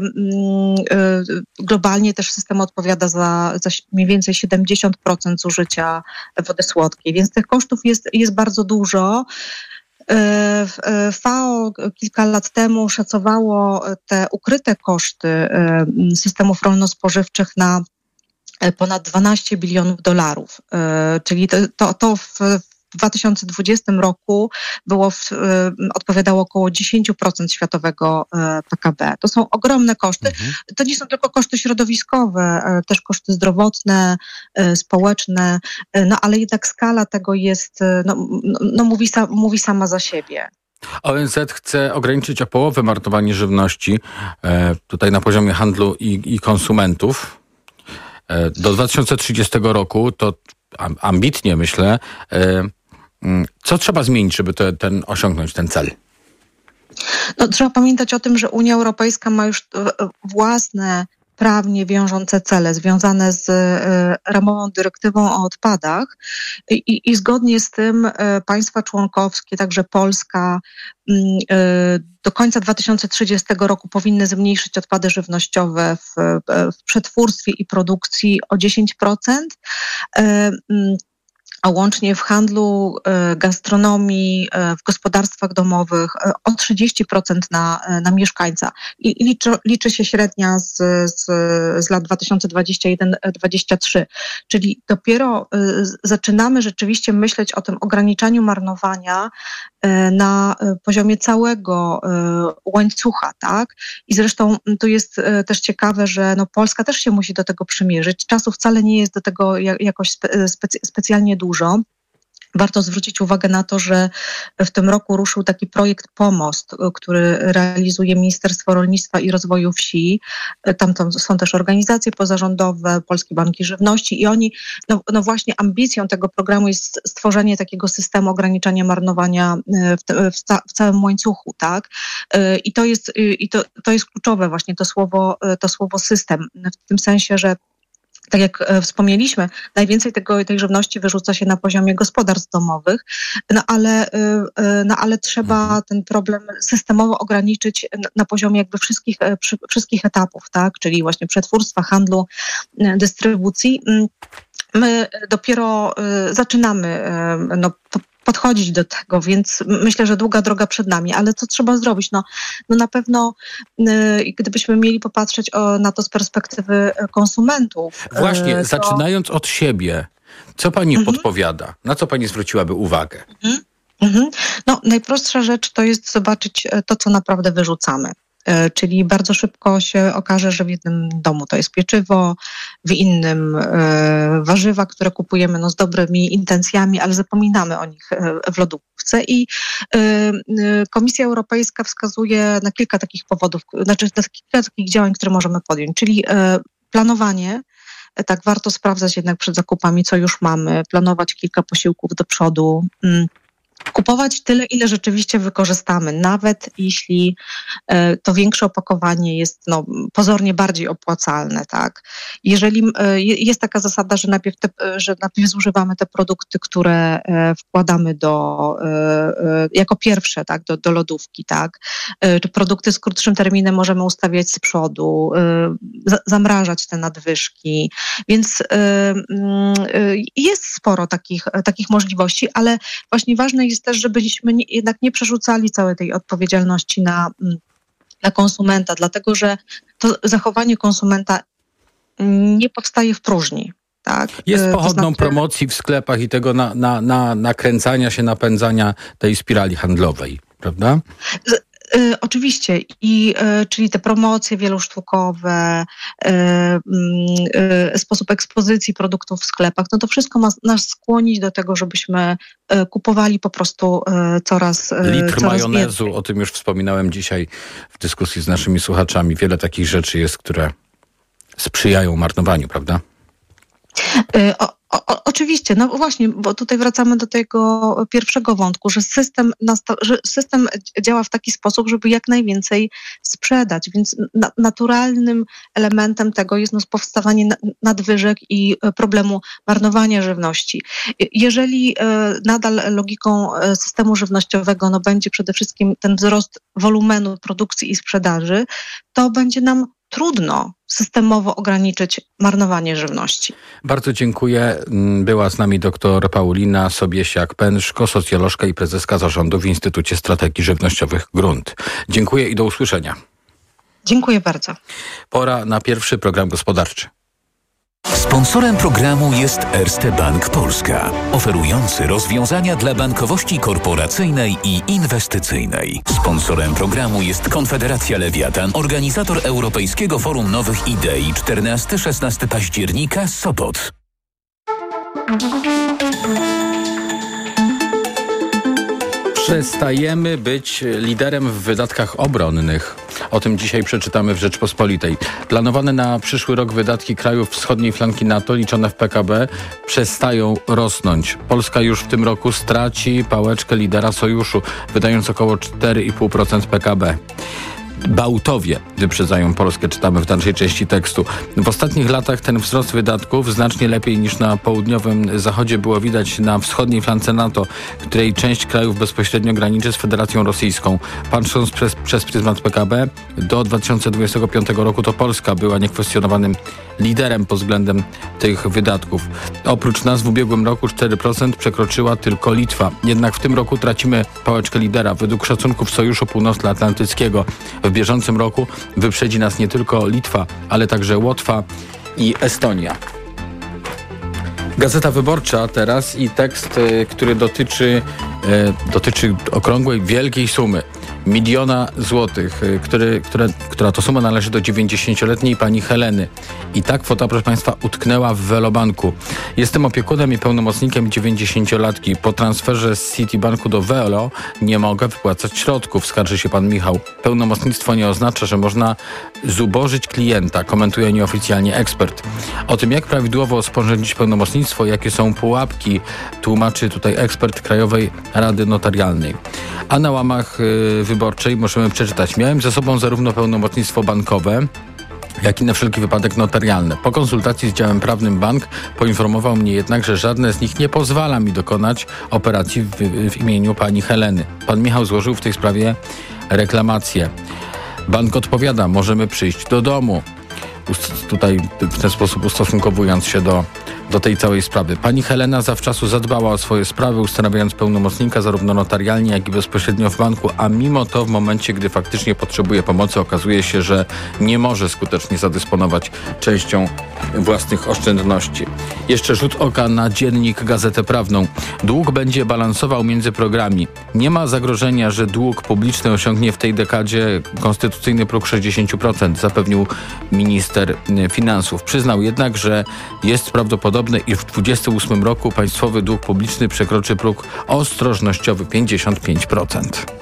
globalnie też system odpowiada za mniej więcej 70% zużycia wody słodkiej, więc tych kosztów jest bardzo dużo. FAO kilka lat temu szacowało te ukryte koszty systemów rolno-spożywczych na ponad $12 bilionów, czyli to w 2020 roku odpowiadało około 10% światowego PKB. To są ogromne koszty. To nie są tylko koszty środowiskowe, też koszty zdrowotne, społeczne, ale jednak skala tego jest, mówi sama za siebie. ONZ chce ograniczyć o połowę marnowanie żywności tutaj na poziomie handlu i konsumentów. Do 2030 roku to ambitnie, myślę, Co trzeba zmienić, żeby osiągnąć ten cel? No, trzeba pamiętać o tym, że Unia Europejska ma już własne prawnie wiążące cele związane z ramową dyrektywą o odpadach i zgodnie z tym państwa członkowskie, także Polska, do końca 2030 roku powinny zmniejszyć odpady żywnościowe w przetwórstwie i produkcji o 10%. A łącznie w handlu, gastronomii, w gospodarstwach domowych o 30% na mieszkańca. I liczy się średnia z lat 2021-2023. Czyli dopiero zaczynamy rzeczywiście myśleć o tym ograniczaniu marnowania na poziomie całego łańcucha, tak? I zresztą tu jest też ciekawe, że Polska też się musi do tego przymierzyć. Czasu wcale nie jest do tego jakoś specjalnie dużo. Warto zwrócić uwagę na to, że w tym roku ruszył taki projekt Pomost, który realizuje Ministerstwo Rolnictwa i Rozwoju Wsi. Tam są też organizacje pozarządowe, Polskie Banki Żywności i oni, właśnie ambicją tego programu jest stworzenie takiego systemu ograniczania marnowania w całym łańcuchu, tak? I to jest kluczowe właśnie to słowo system, w tym sensie, że tak jak wspomnieliśmy, najwięcej tej żywności wyrzuca się na poziomie gospodarstw domowych, ale trzeba ten problem systemowo ograniczyć na poziomie jakby wszystkich etapów, tak? Czyli właśnie przetwórstwa, handlu, dystrybucji. My dopiero zaczynamy podchodzić do tego, więc myślę, że długa droga przed nami, ale co trzeba zrobić? No na pewno gdybyśmy mieli popatrzeć na to z perspektywy konsumentów. Właśnie, zaczynając od siebie, co pani podpowiada? Na co pani zwróciłaby uwagę? Najprostsza rzecz to jest zobaczyć to, co naprawdę wyrzucamy. Czyli bardzo szybko się okaże, że w jednym domu to jest pieczywo, w innym warzywa, które kupujemy z dobrymi intencjami, ale zapominamy o nich w lodówce. I Komisja Europejska wskazuje na kilka takich powodów, na kilka takich działań, które możemy podjąć, czyli planowanie. Tak, warto sprawdzać jednak przed zakupami, co już mamy, planować kilka posiłków do przodu, kupować tyle, ile rzeczywiście wykorzystamy, nawet jeśli to większe opakowanie jest pozornie bardziej opłacalne, tak? Jeżeli jest taka zasada, że najpierw zużywamy te produkty, które wkładamy jako pierwsze, tak, do lodówki, tak? Czy produkty z krótszym terminem możemy ustawiać z przodu, zamrażać te nadwyżki, więc jest sporo takich możliwości, ale właśnie ważne jest też, żebyśmy jednak nie przerzucali całej tej odpowiedzialności na konsumenta, dlatego że to zachowanie konsumenta nie powstaje w próżni. Tak? Jest pochodną promocji w sklepach i tego nakręcania się, napędzania tej spirali handlowej, prawda? Oczywiście, czyli te promocje wielosztukowe, sposób ekspozycji produktów w sklepach, to wszystko ma nas skłonić do tego, żebyśmy kupowali po prostu coraz majonezu, więcej. O tym już wspominałem dzisiaj w dyskusji z naszymi słuchaczami. Wiele takich rzeczy jest, które sprzyjają marnowaniu, prawda? Oczywiście, właśnie, bo tutaj wracamy do tego pierwszego wątku, że system działa w taki sposób, żeby jak najwięcej sprzedać, więc naturalnym elementem tego jest powstawanie nadwyżek i problemu marnowania żywności. Jeżeli nadal logiką systemu żywnościowego będzie przede wszystkim ten wzrost wolumenu produkcji i sprzedaży, to będzie nam trudno systemowo ograniczyć marnowanie żywności. Bardzo dziękuję. Była z nami dr Paulina Sobiesiak-Pęszko, socjolożka i prezeska zarządu w Instytucie Strategii Żywnościowych Grunt. Dziękuję i do usłyszenia. Dziękuję bardzo. Pora na pierwszy program gospodarczy. Sponsorem programu jest Erste Bank Polska, oferujący rozwiązania dla bankowości korporacyjnej i inwestycyjnej. Sponsorem programu jest Konfederacja Lewiatan, organizator Europejskiego Forum Nowych Idei 14-16 października, Sopot. Przestajemy być liderem w wydatkach obronnych. O tym dzisiaj przeczytamy w Rzeczpospolitej. Planowane na przyszły rok wydatki krajów wschodniej flanki NATO liczone w PKB przestają rosnąć. Polska już w tym roku straci pałeczkę lidera sojuszu, wydając około 4,5% PKB. Bałtowie wyprzedzają Polskę, czytamy w dalszej części tekstu. W ostatnich latach ten wzrost wydatków znacznie lepiej niż na południowym zachodzie było widać na wschodniej flance NATO, której część krajów bezpośrednio graniczy z Federacją Rosyjską. Patrząc przez pryzmat PKB, do 2025 roku to Polska była niekwestionowanym liderem pod względem tych wydatków. Oprócz nas w ubiegłym roku 4% przekroczyła tylko Litwa. Jednak w tym roku tracimy pałeczkę lidera. Według szacunków Sojuszu Północnoatlantyckiego w bieżącym roku wyprzedzi nas nie tylko Litwa, ale także Łotwa i Estonia. Gazeta Wyborcza teraz i tekst, który dotyczy okrągłej, wielkiej sumy. 1 000 000 złotych, która to suma należy do 90-letniej pani Heleny. I ta kwota, proszę Państwa, utknęła w Velobanku. Jestem opiekunem i pełnomocnikiem 90-latki. Po transferze z Citibanku do Velo nie mogę wypłacać środków, skarży się pan Michał. Pełnomocnictwo nie oznacza, że można zubożyć klienta, komentuje nieoficjalnie ekspert. O tym, jak prawidłowo sporządzić pełnomocnictwo, jakie są pułapki, tłumaczy tutaj ekspert Krajowej Rady Notarialnej. A na łamach Wyborczej możemy przeczytać: miałem ze sobą zarówno pełnomocnictwo bankowe, jak i na wszelki wypadek notarialne. Po konsultacji z działem prawnym bank poinformował mnie jednak, że żadne z nich nie pozwala mi dokonać operacji w imieniu pani Heleny. Pan Michał złożył w tej sprawie reklamację. Bank odpowiada: możemy przyjść do domu. Tutaj w ten sposób ustosunkowując się do tej całej sprawy. Pani Helena zawczasu zadbała o swoje sprawy, ustanawiając pełnomocnika zarówno notarialnie, jak i bezpośrednio w banku, a mimo to w momencie, gdy faktycznie potrzebuje pomocy, okazuje się, że nie może skutecznie zadysponować częścią własnych oszczędności. Jeszcze rzut oka na dziennik Gazetę Prawną. Dług będzie balansował między programi. Nie ma zagrożenia, że dług publiczny osiągnie w tej dekadzie konstytucyjny próg 60%, zapewnił minister finansów. Przyznał jednak, że jest prawdopodobne, iż w 2028 roku państwowy dług publiczny przekroczy próg ostrożnościowy 55%.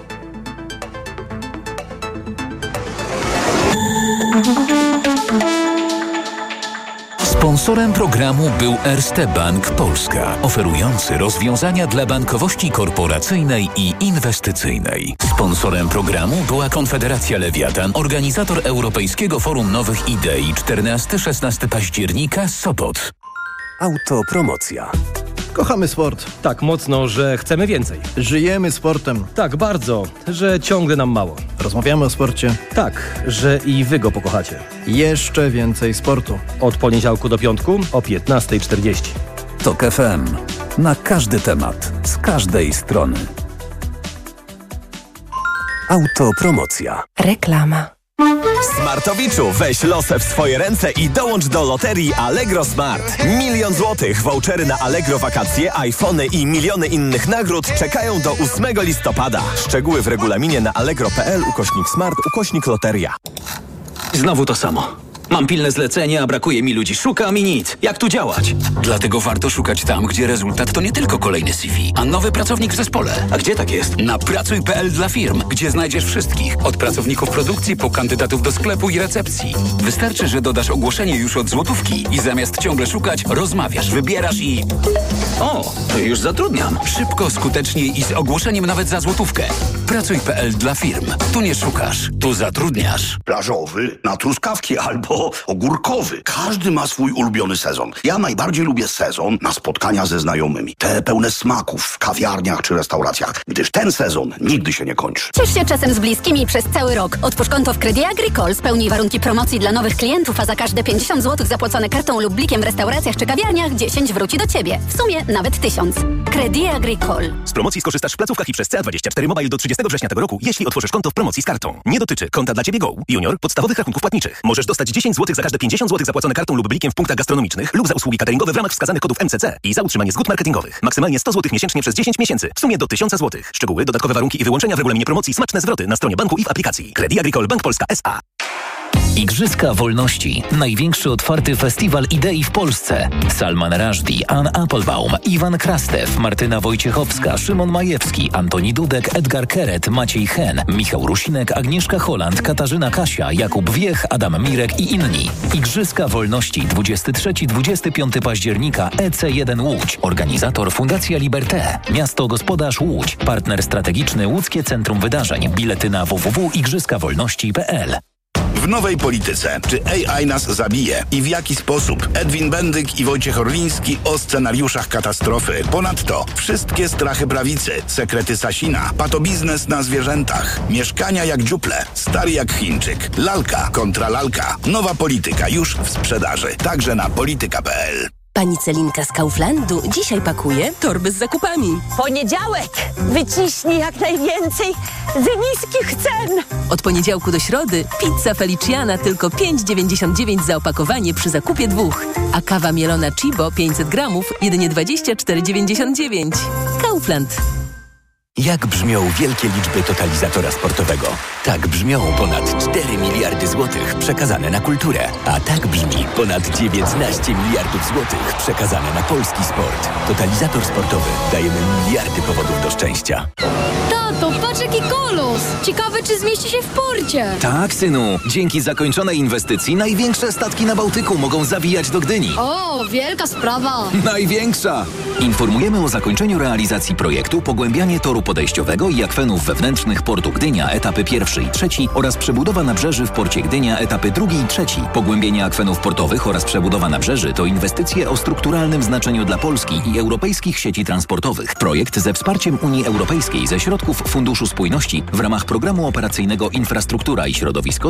Sponsorem programu był Erste Bank Polska, oferujący rozwiązania dla bankowości korporacyjnej i inwestycyjnej. Sponsorem programu była Konfederacja Lewiatan, organizator Europejskiego Forum Nowych Idei 14-16 października, Sopot. Autopromocja. Kochamy sport. Tak mocno, że chcemy więcej. Żyjemy sportem. Tak bardzo, że ciągle nam mało. Rozmawiamy o sporcie. Tak, że i wy go pokochacie. Jeszcze więcej sportu. Od poniedziałku do piątku o 15:40. TOK FM. Na każdy temat, z każdej strony. Autopromocja. Reklama. Smartowiczu, weź losę w swoje ręce i dołącz do loterii Allegro Smart. 1 000 000 złotych, vouchery na Allegro wakacje, iPhony i miliony innych nagród czekają do 8 listopada. Szczegóły w regulaminie na allegro.pl/smart/loteria. Znowu to samo. Mam pilne zlecenie, a brakuje mi ludzi. Szukam i nic. Jak tu działać? Dlatego warto szukać tam, gdzie rezultat to nie tylko kolejny CV, a nowy pracownik w zespole. A gdzie tak jest? Na pracuj.pl dla firm, gdzie znajdziesz wszystkich. Od pracowników produkcji po kandydatów do sklepu i recepcji. Wystarczy, że dodasz ogłoszenie już od złotówki i zamiast ciągle szukać, rozmawiasz, wybierasz i... O, to już zatrudniam. Szybko, skutecznie i z ogłoszeniem nawet za złotówkę. Pracuj.pl dla firm. Tu nie szukasz, tu zatrudniasz. Plażowy na truskawki albo ogórkowy. Każdy ma swój ulubiony sezon. Ja najbardziej lubię sezon na spotkania ze znajomymi. Te pełne smaków w kawiarniach czy restauracjach, gdyż ten sezon nigdy się nie kończy. Ciesz się czasem z bliskimi przez cały rok. Otwórz konto w Crédit Agricole, spełnij warunki promocji dla nowych klientów, a za każde 50 zł zapłacone kartą lub blikiem w restauracjach czy kawiarniach 10 wróci do Ciebie. W sumie nawet 1000. Crédit Agricole. Z promocji skorzystasz w placówkach i przez CA24 Mobile do 30 września tego roku, jeśli otworzysz konto w promocji z kartą. Nie dotyczy konta dla Ciebie Go, Junior, podstawowych rachunków płatniczych. Możesz dostać 10 zł za każde 50 zł zapłacone kartą lub blikiem w punktach gastronomicznych lub za usługi cateringowe w ramach wskazanych kodów MCC i za utrzymanie zgód marketingowych. Maksymalnie 100 zł miesięcznie przez 10 miesięcy. W sumie do 1000 zł. Szczegóły, dodatkowe warunki i wyłączenia w regulaminie promocji, smaczne zwroty na stronie banku i w aplikacji. Crédit Agricole Bank Polska S.A. Igrzyska Wolności. Największy otwarty festiwal idei w Polsce. Salman Rushdie, Ann Applebaum, Iwan Krastew, Martyna Wojciechowska, Szymon Majewski, Antoni Dudek, Edgar Keret, Maciej Hen, Michał Rusinek, Agnieszka Holland, Katarzyna Kasia, Jakub Wiech, Adam Mirek i inni. Igrzyska Wolności 23-25 października EC1 Łódź. Organizator Fundacja Liberté. Miasto Gospodarz Łódź. Partner strategiczny Łódzkie Centrum Wydarzeń. Bilety na www.igrzyskawolności.pl. W nowej polityce. Czy AI nas zabije? I w jaki sposób? Edwin Bendyk i Wojciech Orliński o scenariuszach katastrofy. Ponadto wszystkie strachy prawicy, sekrety Sasina, patobiznes na zwierzętach, mieszkania jak dziuple, stary jak Chińczyk, lalka kontra lalka. Nowa polityka już w sprzedaży. Także na polityka.pl. Pani Celinka z Kauflandu dzisiaj pakuje torby z zakupami. Poniedziałek! Wyciśnij jak najwięcej z niskich cen! Od poniedziałku do środy pizza Feliciana tylko 5,99 za opakowanie przy zakupie 2. A kawa mielona Chibo 500 gramów jedynie 24,99. Kaufland. Jak brzmią wielkie liczby totalizatora sportowego? Tak brzmią ponad 4 miliardy złotych przekazane na kulturę. A tak brzmi ponad 19 miliardów złotych przekazane na polski sport. Totalizator sportowy. Dajemy miliardy powodów do szczęścia. Tato, patrz jaki kolos! Ciekawe, czy zmieści się w porcie. Tak, synu. Dzięki zakończonej inwestycji największe statki na Bałtyku mogą zawijać do Gdyni. O, wielka sprawa! Największa! Informujemy o zakończeniu realizacji projektu pogłębianie toru podejściowego i akwenów wewnętrznych portu Gdynia etapy 1 i 3 oraz przebudowa nabrzeży w porcie Gdynia etapy 2 i 3. Pogłębienie akwenów portowych oraz przebudowa nabrzeży to inwestycje o strukturalnym znaczeniu dla Polski i europejskich sieci transportowych. Projekt ze wsparciem Unii Europejskiej ze środków Funduszu Spójności w ramach Programu Operacyjnego Infrastruktura i Środowisko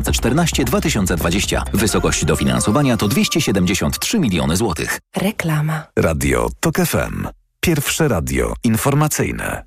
2014-2020. Wysokość dofinansowania to 273 miliony złotych. Reklama. Radio TOK FM. Pierwsze radio informacyjne.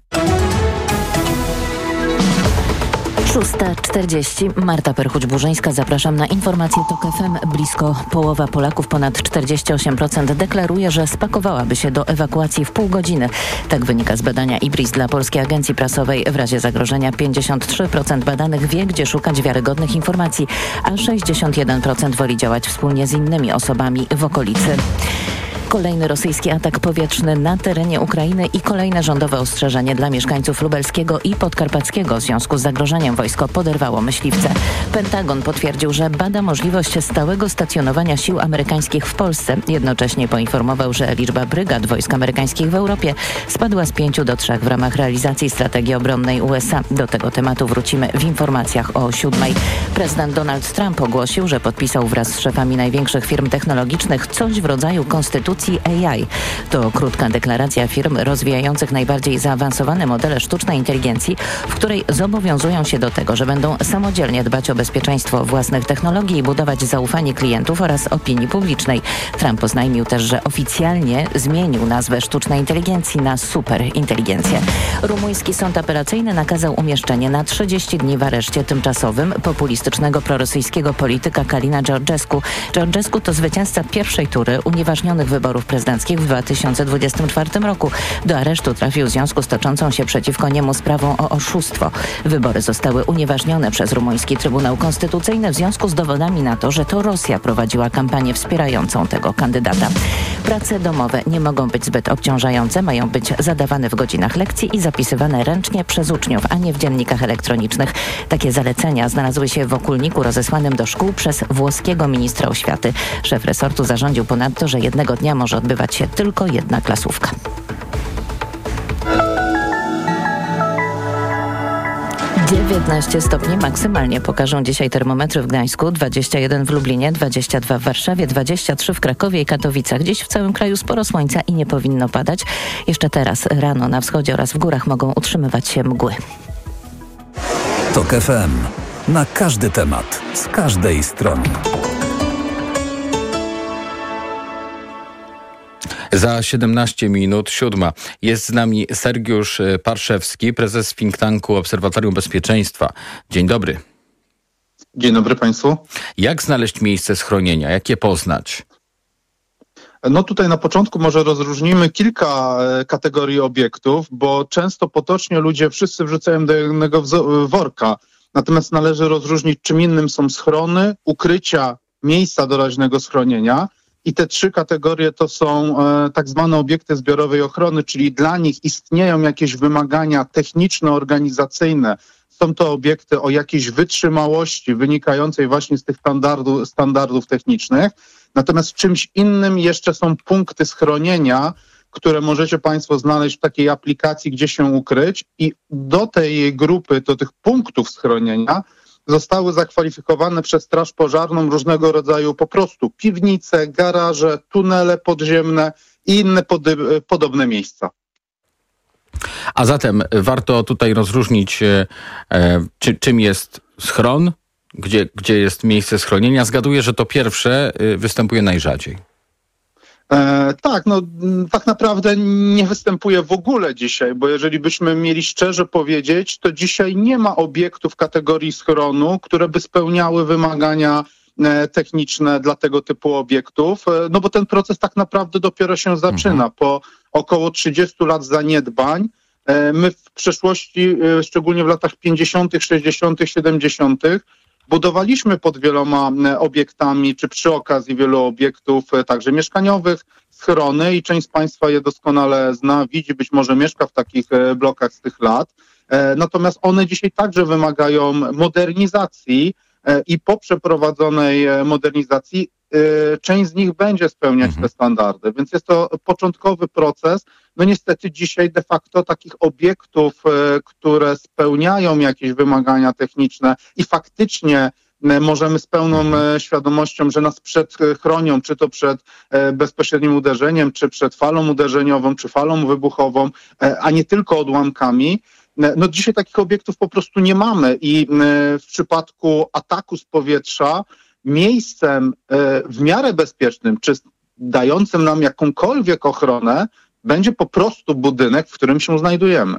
6:40. Marta Perchuć-Burzyńska. Zapraszam na informację TOK FM. Blisko połowa Polaków, ponad 48%, deklaruje, że spakowałaby się do ewakuacji w pół godziny. Tak wynika z badania IBRIS dla Polskiej Agencji Prasowej. W razie zagrożenia 53% badanych wie, gdzie szukać wiarygodnych informacji, a 61% woli działać wspólnie z innymi osobami w okolicy. Kolejny rosyjski atak powietrzny na terenie Ukrainy i kolejne rządowe ostrzeżenie dla mieszkańców lubelskiego i podkarpackiego. W związku z zagrożeniem wojsko poderwało myśliwce. Pentagon potwierdził, że bada możliwość stałego stacjonowania sił amerykańskich w Polsce. Jednocześnie poinformował, że liczba brygad wojsk amerykańskich w Europie spadła z 5 do 3 w ramach realizacji strategii obronnej USA. Do tego tematu wrócimy w informacjach o 7:00. Prezydent Donald Trump ogłosił, że podpisał wraz z szefami największych firm technologicznych coś w rodzaju konstytucji AI. To krótka deklaracja firm rozwijających najbardziej zaawansowane modele sztucznej inteligencji, w której zobowiązują się do tego, że będą samodzielnie dbać o bezpieczeństwo własnych technologii i budować zaufanie klientów oraz opinii publicznej. Trump oznajmił też, że oficjalnie zmienił nazwę sztucznej inteligencji na superinteligencję. Rumuński sąd apelacyjny nakazał umieszczenie na 30 dni w areszcie tymczasowym populistycznego prorosyjskiego polityka Kalina Georgescu. Georgescu to zwycięzca pierwszej tury unieważnionych wyborów prezydenckich w 2024 roku. Do aresztu trafił w związku z toczącą się przeciwko niemu sprawą o oszustwo. Wybory zostały unieważnione przez rumuński Trybunał Konstytucyjny w związku z dowodami na to, że to Rosja prowadziła kampanię wspierającą tego kandydata. Prace domowe nie mogą być zbyt obciążające, mają być zadawane w godzinach lekcji i zapisywane ręcznie przez uczniów, a nie w dziennikach elektronicznych. Takie zalecenia znalazły się w okulniku rozesłanym do szkół przez włoskiego ministra oświaty. Szef resortu zarządził ponadto, że jednego dnia może odbywać się tylko jedna klasówka. - 19 stopni maksymalnie pokażą dzisiaj termometry w Gdańsku, 21 w Lublinie, 22 w Warszawie, 23 w Krakowie i Katowicach. Dziś w całym kraju sporo słońca i nie powinno padać. Jeszcze teraz rano na wschodzie oraz w górach mogą utrzymywać się mgły. TOK FM. Na każdy temat, z każdej strony. Za 17 minut 7:00. Jest z nami Sergiusz Parszewski, prezes think tanku Obserwatorium Bezpieczeństwa. Dzień dobry. Dzień dobry Państwu. Jak znaleźć miejsce schronienia? Jak je poznać? No tutaj na początku może rozróżnimy kilka kategorii obiektów, bo często potocznie ludzie wszyscy wrzucają do jednego worka Natomiast należy rozróżnić, czym innym są schrony, ukrycia, miejsca doraźnego schronienia. I te 3 kategorie to są tak zwane obiekty zbiorowej ochrony, czyli dla nich istnieją jakieś wymagania techniczne, organizacyjne. Są to obiekty o jakiejś wytrzymałości wynikającej właśnie z tych standardów technicznych. Natomiast czymś innym jeszcze są punkty schronienia, które możecie Państwo znaleźć w takiej aplikacji, gdzie się ukryć. I do tej grupy, do tych punktów schronienia zostały zakwalifikowane przez Straż Pożarną różnego rodzaju po prostu piwnice, garaże, tunele podziemne i inne podobne miejsca. A zatem warto tutaj rozróżnić, czym jest schron, gdzie jest miejsce schronienia. Zgaduję, że to pierwsze występuje najrzadziej. Tak, tak naprawdę nie występuje w ogóle dzisiaj, bo jeżeli byśmy mieli szczerze powiedzieć, to dzisiaj nie ma obiektów kategorii schronu, które by spełniały wymagania techniczne dla tego typu obiektów, no bo ten proces tak naprawdę dopiero się zaczyna. Po około 30 lat zaniedbań my w przeszłości, szczególnie w latach 50., 60., 70., budowaliśmy pod wieloma obiektami, czy przy okazji wielu obiektów, także mieszkaniowych, schrony i część z Państwa je doskonale zna, widzi, być może mieszka w takich blokach z tych lat. Natomiast one dzisiaj także wymagają modernizacji i po przeprowadzonej modernizacji część z nich będzie spełniać te standardy. Więc jest to początkowy proces. No niestety dzisiaj de facto takich obiektów, które spełniają jakieś wymagania techniczne i faktycznie możemy z pełną świadomością, że nas chronią, czy to przed bezpośrednim uderzeniem, czy przed falą uderzeniową, czy falą wybuchową, a nie tylko odłamkami. No dzisiaj takich obiektów po prostu nie mamy i w przypadku ataku z powietrza miejscem w miarę bezpiecznym, czy dającym nam jakąkolwiek ochronę, będzie po prostu budynek, w którym się znajdujemy.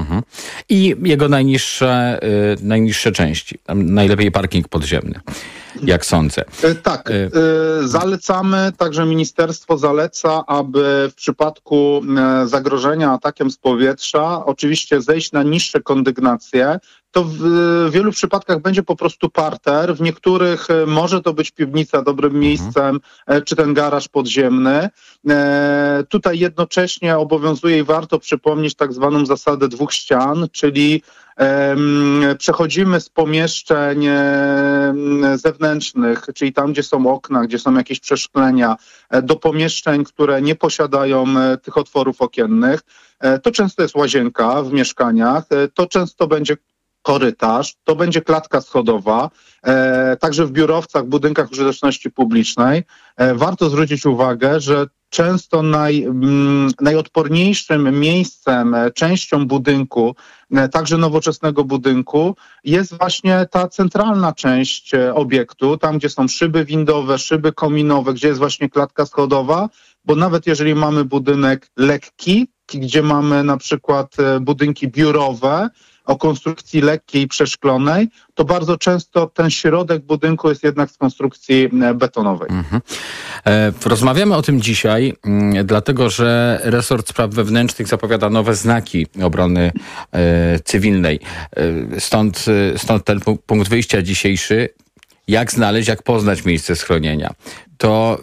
I jego najniższe części, najlepiej parking podziemny, jak sądzę. Tak, zalecamy, także ministerstwo zaleca, aby w przypadku zagrożenia atakiem z powietrza oczywiście zejść na niższe kondygnacje. To w wielu przypadkach będzie po prostu parter, w niektórych może to być piwnica dobrym miejscem, czy ten garaż podziemny. Tutaj jednocześnie obowiązuje i warto przypomnieć tak zwaną zasadę 2 ścian, czyli przechodzimy z pomieszczeń zewnętrznych, czyli tam, gdzie są okna, gdzie są jakieś przeszklenia, do pomieszczeń, które nie posiadają tych otworów okiennych. To często jest łazienka w mieszkaniach, to często będzie korytarz, to będzie klatka schodowa, także w biurowcach, budynkach użyteczności publicznej. Warto zwrócić uwagę, że często najodporniejszym miejscem, częścią budynku, także nowoczesnego budynku, jest właśnie ta centralna część obiektu, tam gdzie są szyby windowe, szyby kominowe, gdzie jest właśnie klatka schodowa, bo nawet jeżeli mamy budynek lekki, gdzie mamy na przykład budynki biurowe, o konstrukcji lekkiej i przeszklonej, to bardzo często ten środek budynku jest jednak z konstrukcji betonowej. Rozmawiamy o tym dzisiaj, dlatego że resort spraw wewnętrznych zapowiada nowe znaki obrony cywilnej. Stąd ten punkt wyjścia dzisiejszy. Jak znaleźć, jak poznać miejsce schronienia? To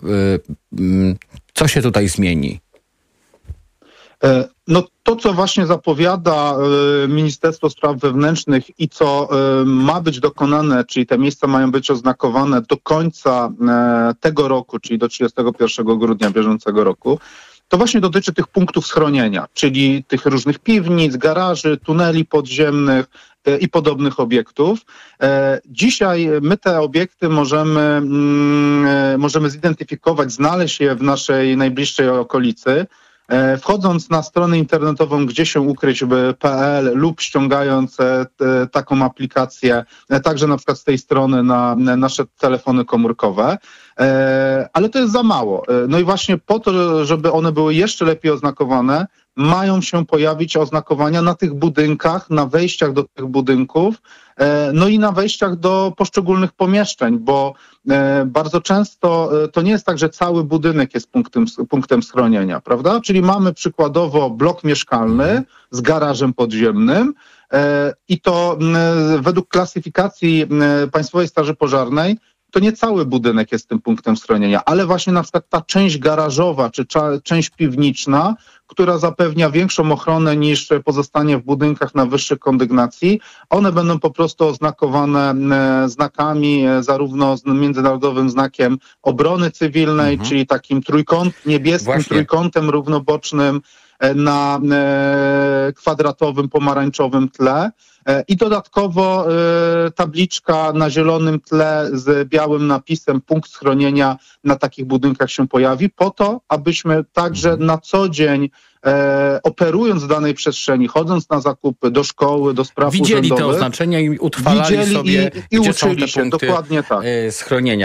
co się tutaj zmieni? No to, co właśnie zapowiada Ministerstwo Spraw Wewnętrznych i co ma być dokonane, czyli te miejsca mają być oznakowane do końca tego roku, czyli do 31 grudnia bieżącego roku, to właśnie dotyczy tych punktów schronienia, czyli tych różnych piwnic, garaży, tuneli podziemnych i podobnych obiektów. Dzisiaj my te obiekty możemy zidentyfikować, znaleźć je w naszej najbliższej okolicy, wchodząc na stronę internetową gdziesięukryć.pl lub ściągając taką aplikację, także na przykład z tej strony na nasze telefony komórkowe, ale to jest za mało. No i właśnie po to, żeby one były jeszcze lepiej oznakowane, mają się pojawić oznakowania na tych budynkach, na wejściach do tych budynków, no i na wejściach do poszczególnych pomieszczeń, bo bardzo często to nie jest tak, że cały budynek jest punktem schronienia, prawda? Czyli mamy przykładowo blok mieszkalny z garażem podziemnym i to według klasyfikacji Państwowej Straży Pożarnej to nie cały budynek jest tym punktem schronienia, ale właśnie na przykład ta część garażowa czy część piwniczna, która zapewnia większą ochronę niż pozostanie w budynkach na wyższej kondygnacji. One będą po prostu oznakowane znakami, zarówno z międzynarodowym znakiem obrony cywilnej, czyli takim niebieskim trójkątem równobocznym na kwadratowym, pomarańczowym tle. I dodatkowo tabliczka na zielonym tle z białym napisem punkt schronienia na takich budynkach się pojawi, po to, abyśmy także na co dzień operując w danej przestrzeni, chodząc na zakupy, do szkoły, do spraw widzieli urzędowych, te oznaczenia i utrwalali sobie, i gdzie są te uczyli się, punkty dokładnie tak. Schronienia.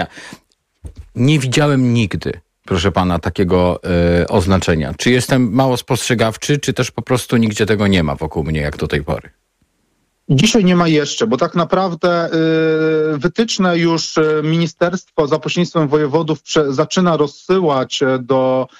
Nie widziałem nigdy, proszę pana, takiego oznaczenia. Czy jestem mało spostrzegawczy, czy też po prostu nigdzie tego nie ma wokół mnie, jak do tej pory? Dzisiaj nie ma jeszcze, bo tak naprawdę wytyczne już ministerstwo za pośrednictwem wojewodów zaczyna rozsyłać do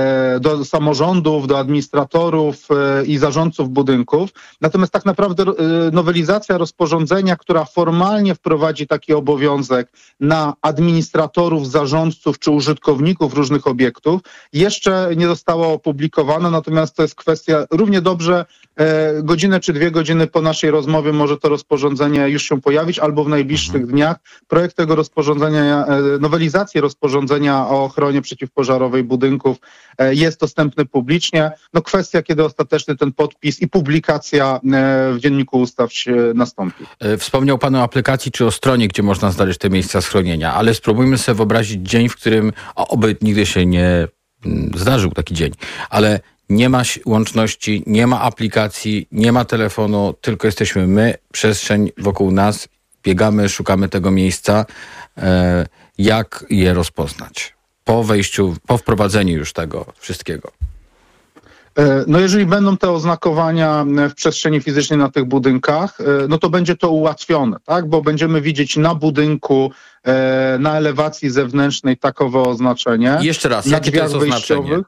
samorządów, do administratorów i zarządców budynków. Natomiast tak naprawdę nowelizacja rozporządzenia, która formalnie wprowadzi taki obowiązek na administratorów, zarządców czy użytkowników różnych obiektów, jeszcze nie została opublikowana, natomiast to jest kwestia równie dobrze godzinę czy 2 godziny po naszej rozmowie może to rozporządzenie już się pojawić, albo w najbliższych dniach. Projekt tego rozporządzenia, nowelizacji rozporządzenia o ochronie przeciwpożarowej budynków jest dostępny publicznie. No kwestia, kiedy ostateczny ten podpis i publikacja w Dzienniku Ustaw nastąpi. Wspomniał pan o aplikacji czy o stronie, gdzie można znaleźć te miejsca schronienia, ale spróbujmy sobie wyobrazić dzień, w którym, oby nigdy się nie zdarzył taki dzień, ale nie ma łączności, nie ma aplikacji, nie ma telefonu, tylko jesteśmy my, przestrzeń wokół nas, biegamy, szukamy tego miejsca. Jak je rozpoznać? Po wprowadzeniu już tego wszystkiego. No jeżeli będą te oznakowania w przestrzeni fizycznej na tych budynkach, no to będzie to ułatwione, tak? Bo będziemy widzieć na budynku, na elewacji zewnętrznej takowe oznaczenie. Jeszcze raz, jakie to jest oznaczenie?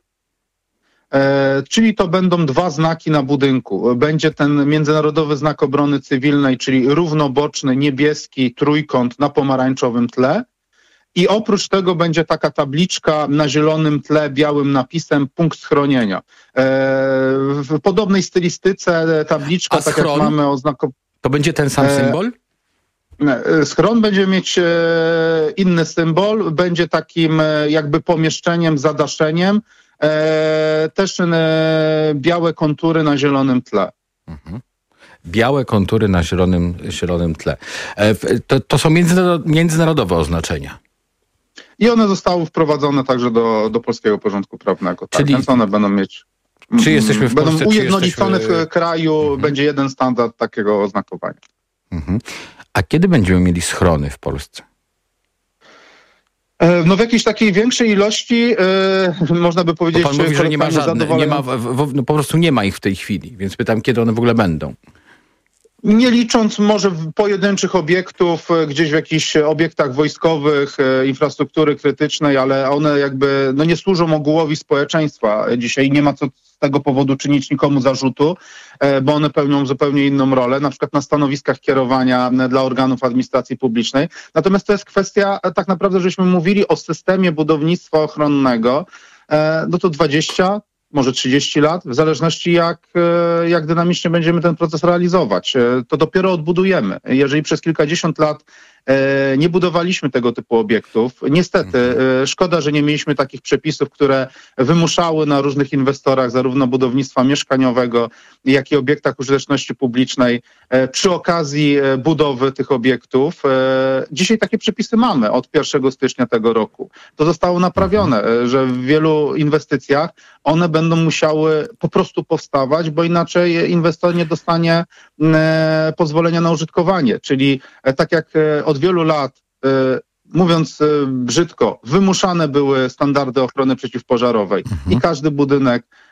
Czyli to będą 2 znaki na budynku. Będzie ten międzynarodowy znak obrony cywilnej, czyli równoboczny, niebieski trójkąt na pomarańczowym tle. I oprócz tego będzie taka tabliczka na zielonym tle, białym napisem punkt schronienia. W podobnej stylistyce tabliczka, tak jak mamy oznakowanie. To będzie ten sam symbol? Schron będzie mieć inny symbol, będzie takim jakby pomieszczeniem, zadaszeniem. Też białe kontury na zielonym tle. Białe kontury na zielonym tle. To są międzynarodowe oznaczenia. I one zostały wprowadzone także do polskiego porządku prawnego. Tak, czyli więc one będą mieć... Czy jesteśmy w Polsce, będą ujednolicone w kraju, będzie jeden standard takiego oznakowania. A kiedy będziemy mieli schrony w Polsce? No w jakiejś takiej większej ilości można by powiedzieć... Bo pan mówi, że nie ma żadnych, no po prostu nie ma ich w tej chwili, więc pytam, kiedy one w ogóle będą. Nie licząc może pojedynczych obiektów, gdzieś w jakichś obiektach wojskowych, infrastruktury krytycznej, ale one jakby nie służą ogółowi społeczeństwa. Dzisiaj nie ma co z tego powodu czynić nikomu zarzutu, bo one pełnią zupełnie inną rolę, na przykład na stanowiskach kierowania dla organów administracji publicznej. Natomiast to jest kwestia tak naprawdę, żeśmy mówili o systemie budownictwa ochronnego, no to 20, może 30 lat, w zależności jak dynamicznie będziemy ten proces realizować. To dopiero odbudujemy. Jeżeli przez kilkadziesiąt lat nie budowaliśmy tego typu obiektów, niestety szkoda, że nie mieliśmy takich przepisów, które wymuszały na różnych inwestorach zarówno budownictwa mieszkaniowego, jak i obiektach użyteczności publicznej przy okazji budowy tych obiektów. Dzisiaj takie przepisy mamy od 1 stycznia tego roku. To zostało naprawione, że w wielu inwestycjach one będą musiały po prostu powstawać, bo inaczej inwestor nie dostanie pozwolenia na użytkowanie. Czyli tak jak od wielu lat, mówiąc brzydko, wymuszane były standardy ochrony przeciwpożarowej i każdy budynek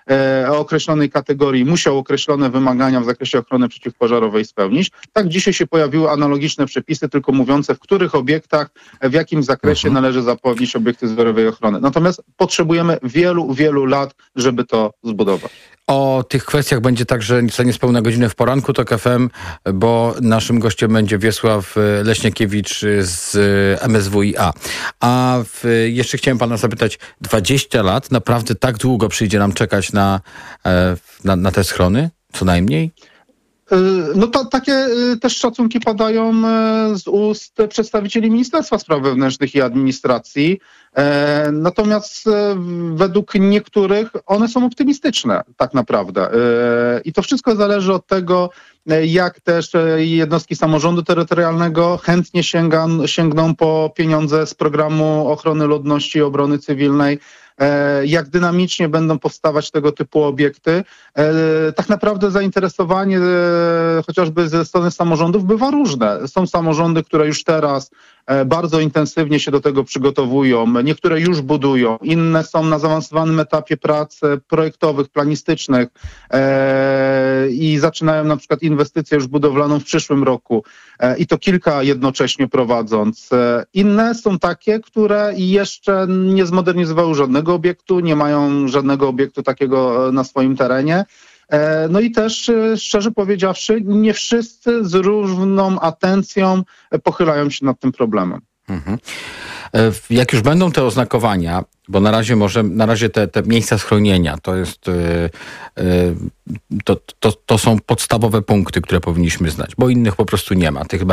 o określonej kategorii musiał określone wymagania w zakresie ochrony przeciwpożarowej spełnić. Tak dzisiaj się pojawiły analogiczne przepisy, tylko mówiące, w których obiektach, w jakim zakresie należy zapewnić obiekty zbiorowej ochrony. Natomiast potrzebujemy wielu, wielu lat, żeby to zbudować. O tych kwestiach będzie także za niespełna godzinę w poranku TOK FM, bo naszym gościem będzie Wiesław Leśniakiewicz z MSWiA. Jeszcze chciałem pana zapytać, 20 lat, naprawdę tak długo przyjdzie nam czekać na te schrony? Co najmniej? No takie też szacunki padają z ust przedstawicieli Ministerstwa Spraw Wewnętrznych i Administracji. Natomiast według niektórych one są optymistyczne tak naprawdę. I to wszystko zależy od tego, jak też jednostki samorządu terytorialnego chętnie sięgną po pieniądze z programu ochrony ludności i obrony cywilnej, jak dynamicznie będą powstawać tego typu obiekty. Tak naprawdę zainteresowanie chociażby ze strony samorządów bywa różne. Są samorządy, które już teraz bardzo intensywnie się do tego przygotowują. Niektóre już budują, inne są na zaawansowanym etapie prac projektowych, planistycznych i zaczynają na przykład inwestycję już budowlaną w przyszłym roku i to kilka jednocześnie prowadząc. Inne są takie, które jeszcze nie zmodernizowały żadnego obiektu, nie mają żadnego obiektu takiego na swoim terenie. No i też, szczerze powiedziawszy, nie wszyscy z równą atencją pochylają się nad tym problemem. Jak już będą te oznakowania, bo na razie te miejsca schronienia to jest to są podstawowe punkty, które powinniśmy znać, bo innych po prostu nie ma. Tych